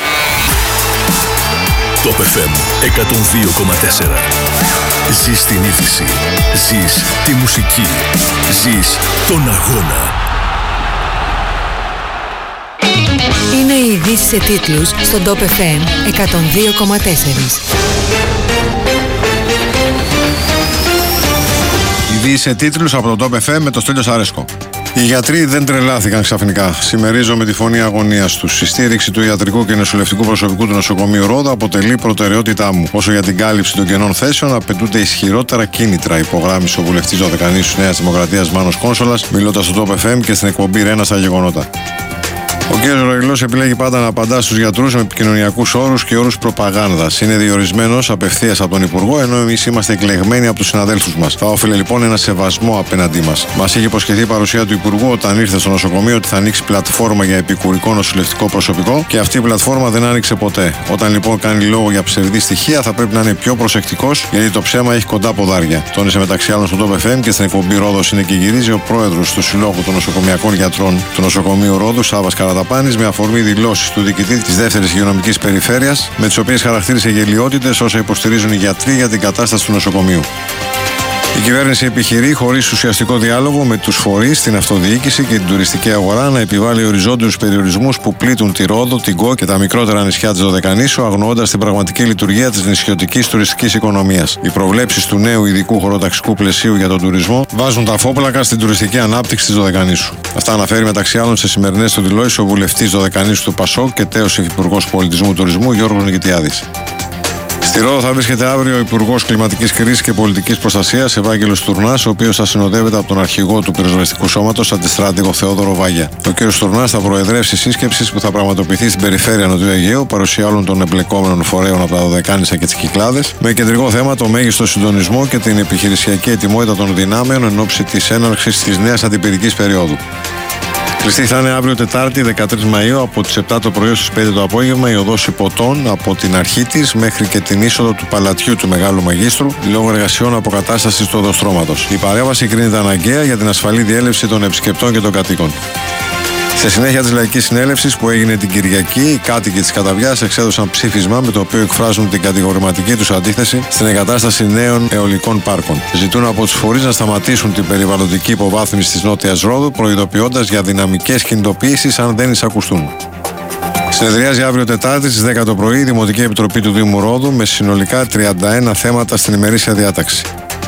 Top εφ εμ εκατόν δύο κόμμα τέσσερα. Ζεις την είδηση, ζεις τη μουσική, ζεις τον αγώνα. Είναι οι ειδήσεις σε τίτλους στον Top εφ εμ εκατόν δύο κόμμα τέσσερα. Ειδήσεις σε τίτλους από το Top εφ εμ με το Στέλιο Σαρέσκο. Οι γιατροί δεν τρελάθηκαν ξαφνικά. Συμμερίζομαι τη φωνή αγωνίας τους. Η στήριξη του ιατρικού και νοσηλευτικού προσωπικού του νοσοκομείου Ρόδο αποτελεί προτεραιότητά μου. Όσο για την κάλυψη των κενών θέσεων, απαιτούνται ισχυρότερα κίνητρα, υπογράμμισε ο βουλευτής Δωδεκανήσου Νέας Δημοκρατίας Μάνος Κόνσολας, μιλώντας στο Top εφ εμ και στην εκπομπή Ρένα στα γεγονότα. Ο κ. Ροϊλός επιλέγει πάντα να απαντά στους γιατρούς με επικοινωνιακούς όρους και όρους προπαγάνδας. Είναι διορισμένος απευθείας από τον Υπουργό, ενώ εμείς είμαστε εκλεγμένοι από τους συναδέλφους μας. Θα όφελε λοιπόν ένα σεβασμό απέναντί μας. Μας είχε υποσχεθεί η παρουσία του Υπουργού όταν ήρθε στο νοσοκομείο ότι θα ανοίξει πλατφόρμα για επικουρικό νοσηλευτικό προσωπικό και αυτή η πλατφόρμα δεν άνοιξε ποτέ. Όταν λοιπόν κάνει λόγο για ψευδή στοιχεία, θα πρέπει να είναι πιο προσεκτικός, γιατί το ψέμα έχει κοντά ποδάρια. Τόνισε μεταξύ άλλων στο Top εφ εμ και στην εκπομπή Ρόδος είναι και γυρίζει ο πρόεδρος του Συλλόγου των Νοσοκομιακών Γιατρών του Νοσοκομείου Ρόδου, Σάββας Καραταπάνης, με αφορμή δηλώσεις του διοικητή της δεύτερης υγειονομικής περιφέρειας, με τις οποίες χαρακτήρισε γελοιότητες όσα υποστηρίζουν οι γιατροί για την κατάσταση του νοσοκομείου. Η κυβέρνηση επιχειρεί, χωρίς ουσιαστικό διάλογο με τους φορείς, την αυτοδιοίκηση και την τουριστική αγορά, να επιβάλλει οριζόντιους περιορισμούς που πλήττουν τη Ρόδο, την Γκο και τα μικρότερα νησιά της Δωδεκανήσου, αγνοώντας την πραγματική λειτουργία της νησιωτικής τουριστικής οικονομίας. Οι προβλέψεις του νέου ειδικού χωροταξικού πλαισίου για τον τουρισμό βάζουν τα φόπλακα στην τουριστική ανάπτυξη της Δωδεκανήσου. Αυτά αναφέρει μεταξύ άλλων σε σημερινές του δηλώσεις ο βουλευτής Δωδεκανήσου του Πασόκ και τέος υφυπουργός πολιτισμού τουρισμού Γιώργος Νικητιάδης. Στη Ρόδο θα βρίσκεται αύριο ο Υπουργός Κλιματικής Κρίσης και Πολιτικής Προστασίας Ευάγγελος Τουρνάς, ο οποίος θα συνοδεύεται από τον αρχηγό του πυροσβεστικού σώματος, αντιστράτηγο Θεόδωρο Βάγια. Ο κ. Τουρνάς θα προεδρεύσει σύσκεψης που θα πραγματοποιηθεί στην περιφέρεια Νοτιού Αιγαίου, παρουσία όλων των εμπλεκόμενων φορέων από τα Δωδεκάνησα και τις Κυκλάδες, με κεντρικό θέμα το μέγιστο συντονισμό και την επιχειρησιακή ετοιμότητα των δυνάμεων εν ώψη της έναρξης της νέας αντιπυρικής περίοδου. Κλειστή θα είναι αύριο Τετάρτη δεκατρείς Μαΐου από τις επτά το πρωί στις πέντε το απόγευμα η οδός Υποτών από την αρχή της μέχρι και την είσοδο του Παλατιού του Μεγάλου Μαγίστρου λόγω εργασιών αποκατάστασης του οδοστρώματος. Η παρέμβαση κρίνεται αναγκαία για την ασφαλή διέλευση των επισκεπτών και των κατοίκων. Στη συνέχεια της Λαϊκής Συνέλευσης που έγινε την Κυριακή, οι κάτοικοι της Καταβιάς εξέδωσαν ψήφισμα με το οποίο εκφράζουν την κατηγορηματική τους αντίθεση στην εγκατάσταση νέων αιωλικών πάρκων. Ζητούν από τους φορείς να σταματήσουν την περιβαλλοντική υποβάθμιση της Νότιας Ρόδου, προειδοποιώντας για δυναμικές κινητοποιήσεις αν δεν εισακουστούν. Συνεδριάζει αύριο Τετάρτη στις δέκα το πρωί η Δημοτική Επιτροπή του Δήμου Ρόδου με συνολικά τριάντα ένα θέματα στην ημερήσια διάταξη.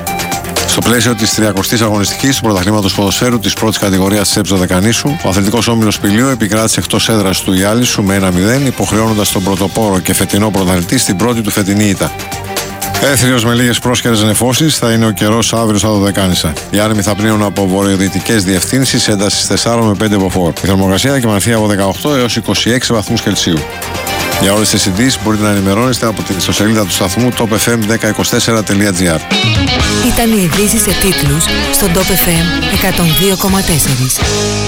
Στο πλαίσιο της τριακοστής αγωνιστικής του πρωταθλήματος ποδοσφαίρου της πρώτης κατηγορίας της ΕΠΣ Δωδεκανήσου, ο αθλητικός όμιλος Πηλίου επικράτησε εκτός έδρας του Ιάλισσου με ένα μηδέν, υποχρεώνοντας τον πρωτοπόρο και φετινό πρωταθλητή στην πρώτη του φετινή ήττα. Έθριος με λίγες πρόσκαιρες νεφώσεις θα είναι ο καιρός αύριο στα Δωδεκάνησα. Οι άνεμοι θα πνέουν από βορειοδυτικές διευθύνσεις έντασης τεσσάρων με πέντε μποφόρ. Η θερμοκρασία θα κυμανθεί από δεκαοκτώ έως είκοσι έξι βαθμούς Κελσίου. Για όλες τις ειδήσεις μπορείτε να ενημερώνεστε από την ιστοσελίδα του σταθμού top f m ένα μηδέν δύο τέσσερα τελεία g r. Ήταν οι ειδήσεις σε τίτλους στον Top εφ εμ εκατόν δύο κόμμα τέσσερα.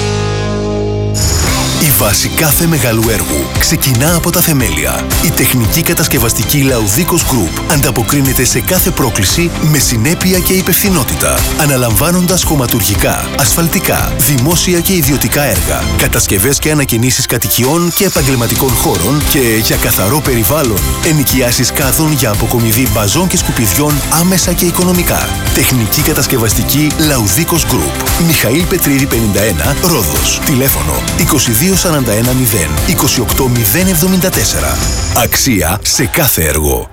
Η βάση κάθε μεγάλου έργου ξεκινά από τα θεμέλια. Η τεχνική κατασκευαστική Laudicos Group ανταποκρίνεται σε κάθε πρόκληση με συνέπεια και υπευθυνότητα, αναλαμβάνοντας χωματουργικά, ασφαλτικά, δημόσια και ιδιωτικά έργα, κατασκευές και ανακαινήσεις κατοικιών και επαγγελματικών χώρων και για καθαρό περιβάλλον, ενοικιάσεις κάδων για αποκομιδή μπαζών και σκουπιδιών άμεσα και οικονομικά. Τεχνική κατασκευαστική Laudicos Group. Μιχαήλ Πετρίδη πενήντα ένα, Ρόδος. Τηλέφωνο είκοσι δύο σαράντα ένα μηδέν είκοσι οκτώ μηδέν εβδομήντα τέσσερα. Αξία σε κάθε έργο.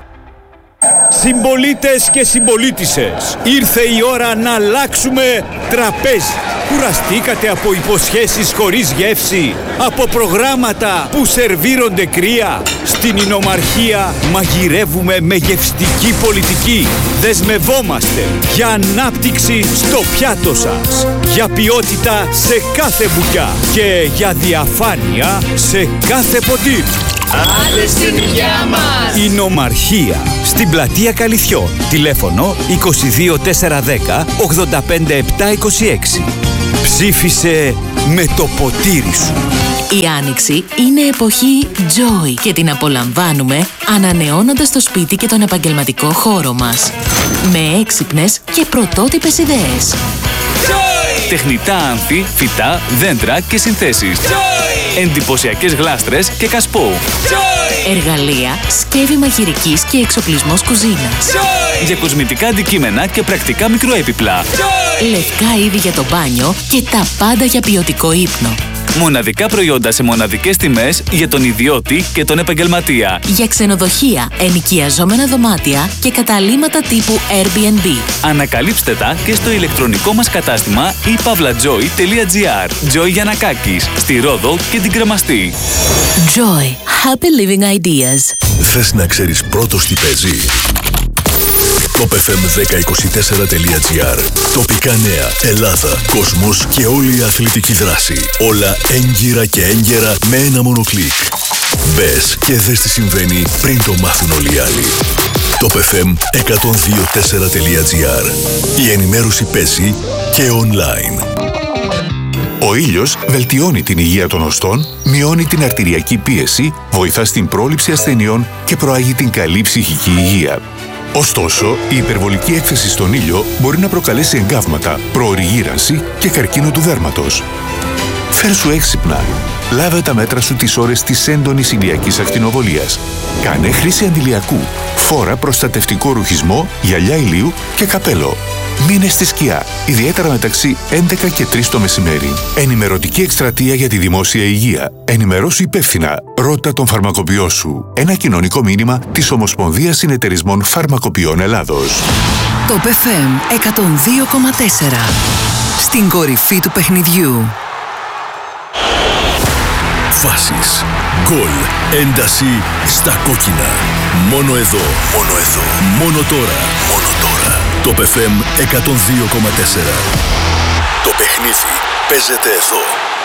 Συμπολίτες και συμπολίτισσες, ήρθε η ώρα να αλλάξουμε τραπέζι. Κουραστήκατε από υποσχέσεις χωρίς γεύση, από προγράμματα που σερβίρονται κρύα? Στην Ινομαρχία μαγειρεύουμε με γευστική πολιτική. Δεσμευόμαστε για ανάπτυξη στο πιάτο σας, για ποιότητα σε κάθε μπουκιά και για διαφάνεια σε κάθε ποτήρι. Άντε στην υγειά μας! Ινομαρχία, στην πλατεία Καλυθιών. Τηλέφωνο είκοσι δύο τετρακόσια δέκα ογδόντα πέντε επτακόσια είκοσι έξι. Ψήφισε με το ποτήρι σου. Η Άνοιξη είναι εποχή Joy και την απολαμβάνουμε ανανεώνοντας το σπίτι και τον επαγγελματικό χώρο μας με έξυπνες και πρωτότυπες ιδέες. Joy! Τεχνητά άνθη, φυτά, δέντρα και συνθέσεις. Joy! Εντυπωσιακές γλάστρες και κασπό. Joy! Εργαλεία, σκεύη μαγειρικής και εξοπλισμός κουζίνας. Joy! Για κοσμητικά αντικείμενα και πρακτικά μικροέπιπλα. Joy! Λευκά είδη για το μπάνιο και τα πάντα για ποιοτικό ύπνο. Μοναδικά προϊόντα σε μοναδικές τιμές για τον ιδιώτη και τον επαγγελματία. Για ξενοδοχεία, ενοικιαζόμενα δωμάτια και καταλύματα τύπου Airbnb. Ανακαλύψτε τα και στο ηλεκτρονικό μας κατάστημα i pavlajoy τελεία gr. Joy Γιαννακάκης, στη Ρόδο και την Κρεμαστή. Joy. Happy living ideas. Θες να ξέρεις πρώτος τι παίζει? top εφ εμ δέκα είκοσι τέσσερα τελεία gr. Τοπικά νέα, Ελλάδα, κόσμος και όλη η αθλητική δράση. Όλα έγκυρα και έγκαιρα με ένα μόνο κλικ. Μπες και δες τι συμβαίνει πριν το μάθουν όλοι οι άλλοι. top εφ εμ εκατόν δύο τέσσερα τελεία gr. Η ενημέρωση παίζει και online. Ο ήλιος βελτιώνει την υγεία των οστών, μειώνει την αρτηριακή πίεση, βοηθά στην πρόληψη ασθενειών και προάγει την καλή ψυχική υγεία. Ωστόσο, η υπερβολική έκθεση στον ήλιο μπορεί να προκαλέσει εγκάβματα, προωρή γύρανση και καρκίνο του δέρματος. Φέρσου έξυπνα. Λάβε τα μέτρα σου τις ώρες της έντονης ηλιακής ακτινοβολίας. Κάνε χρήση αντιλιακού. Φόρα προστατευτικό ρουχισμό, γυαλιά ηλίου και καπέλο. Μείνε στη σκιά, ιδιαίτερα μεταξύ έντεκα και τρεις το μεσημέρι. Ενημερωτική εκστρατεία για τη δημόσια υγεία. Ενημερώσου υπεύθυνα. Ρώτα τον φαρμακοποιό σου. Ένα κοινωνικό μήνυμα της Ομοσπονδίας Συνεταιρισμών Φαρμακοποιών Ελλάδος. top εφ εμ εκατόν δύο κόμμα τέσσερα. Στην κορυφή του παιχνιδιού. Φάσεις, γκολ, ένταση στα κόκκινα. Μόνο εδώ, μόνο εδώ, μόνο τώρα, μόνο τώρα. top εφ εμ εκατόν δύο κόμμα τέσσερα. Το παιχνίδι παίζεται εδώ.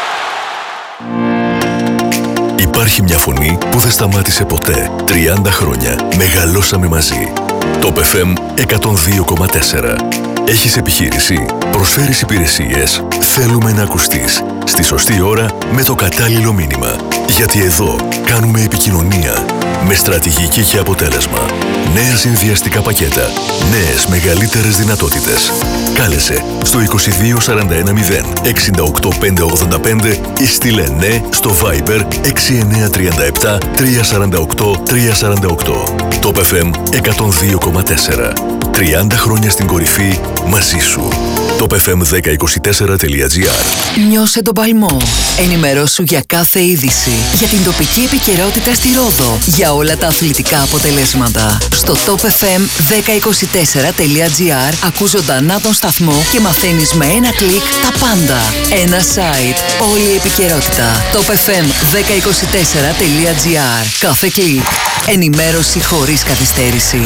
Υπάρχει μια φωνή που δεν σταμάτησε ποτέ. τριάντα χρόνια μεγαλώσαμε μαζί. top εφ εμ εκατόν δύο κόμμα τέσσερα. Έχεις επιχείρηση, προσφέρεις υπηρεσίες, θέλουμε να ακουστείς. Στη σωστή ώρα με το κατάλληλο μήνυμα. Γιατί εδώ κάνουμε επικοινωνία με στρατηγική και αποτέλεσμα. Νέα συνδυαστικά πακέτα, νέες μεγαλύτερες δυνατότητες. Κάλεσε στο είκοσι δύο σαράντα ένα μηδέν εξήντα οκτώ πεντακόσια ογδόντα πέντε ή στείλε ναι στο Viber έξι εννιά τρία επτά τρία τέσσερα οκτώ τρία τέσσερα οκτώ. top εφ εμ εκατόν δύο κόμμα τέσσερα. τριάντα χρόνια στην κορυφή μαζί σου. top εφ εμ δέκα είκοσι τέσσερα τελεία gr. Νιώσε τον παλμό. Ενημερώσου για κάθε είδηση. Για την τοπική επικαιρότητα στη Ρόδο. Για όλα τα αθλητικά αποτελέσματα. Στο top εφ εμ δέκα είκοσι τέσσερα τελεία gr ακούς ζωντανά τον σταθμό και μαθαίνεις με ένα κλικ τα πάντα. Ένα site. Όλη η επικαιρότητα. top εφ εμ δέκα είκοσι τέσσερα τελεία gr. Κάθε κλικ. Ενημέρωση χωρίς καθυστέρηση.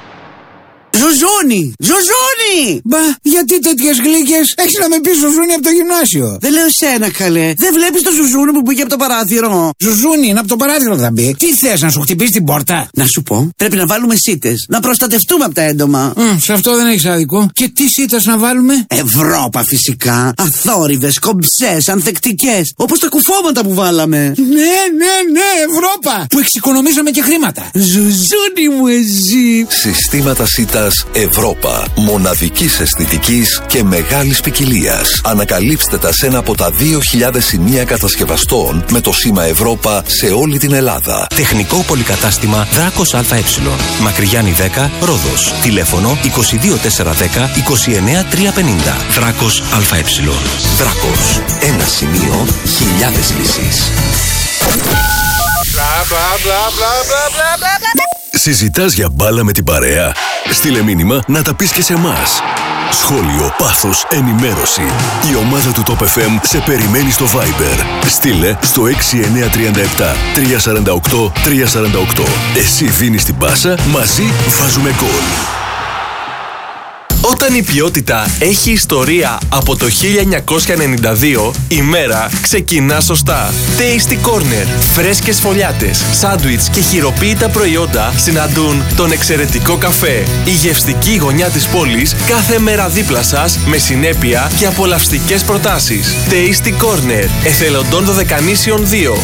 Ζουζούνι! Ζουζούνι! Μπα, γιατί τέτοιες γλύκες? Έχεις να με πεις Ζουζούνι από το γυμνάσιο. Δεν λέω εσένα, καλέ. Δεν βλέπεις το Ζουζούνι που μπήκε από το παράθυρο? Ζουζούνι, είναι από το παράθυρο θα μπει. Τι θες, να σου χτυπήσει την πόρτα? Να σου πω, πρέπει να βάλουμε σίτες. Να προστατευτούμε από τα έντομα. Mm, σε αυτό δεν έχεις άδικο. Και τι σίτες να βάλουμε? Ευρώπα φυσικά. Αθόρυβες, κομψές, ανθεκτικές. Όπως τα κουφώματα που βάλαμε. Ναι, ναι, ναι, Ευρώπα. Που εξοικονομήσαμε και χρήματα. Ζουζούνι μου εσύ. Συστήματα σίτας Ευρώπα. Μοναδικής αισθητικής και μεγάλης ποικιλίας. Ανακαλύψτε τα σε ένα από τα δύο χιλιάδες σημεία κατασκευαστών με το σήμα Ευρώπα σε όλη την Ελλάδα. Τεχνικό πολυκατάστημα Δράκος ΑΕ. Μακρυγιάννη δέκα, Ρόδος. Τηλέφωνο είκοσι δύο τετρακόσια δέκα είκοσι εννέα τριακόσια πενήντα. Δράκος ΑΕ. Δράκος. Ένα σημείο, χιλιάδες λύσεις. Συζητάς για μπάλα με την παρέα? Στείλε μήνυμα να τα πεις και σε εμάς. Σχόλιο, πάθος, ενημέρωση. Η ομάδα του Top εφ εμ σε περιμένει στο Viber. Στείλε στο έξι εννιά τρία επτά τρία τέσσερα οκτώ τρία τέσσερα οκτώ. Εσύ δίνεις την πάσα, μαζί βάζουμε γκολ. Όταν η ποιότητα έχει ιστορία από το χίλια εννιακόσια ενενήντα δύο, η μέρα ξεκινά σωστά. Tasty Corner. Φρέσκες φωλιάτες, σάντουιτς και χειροποίητα προϊόντα συναντούν τον εξαιρετικό καφέ. Η γευστική γωνιά της πόλης κάθε μέρα δίπλα σας με συνέπεια και απολαυστικές προτάσεις. Tasty Corner. Εθελοντών Δωδεκανήσιων δύο.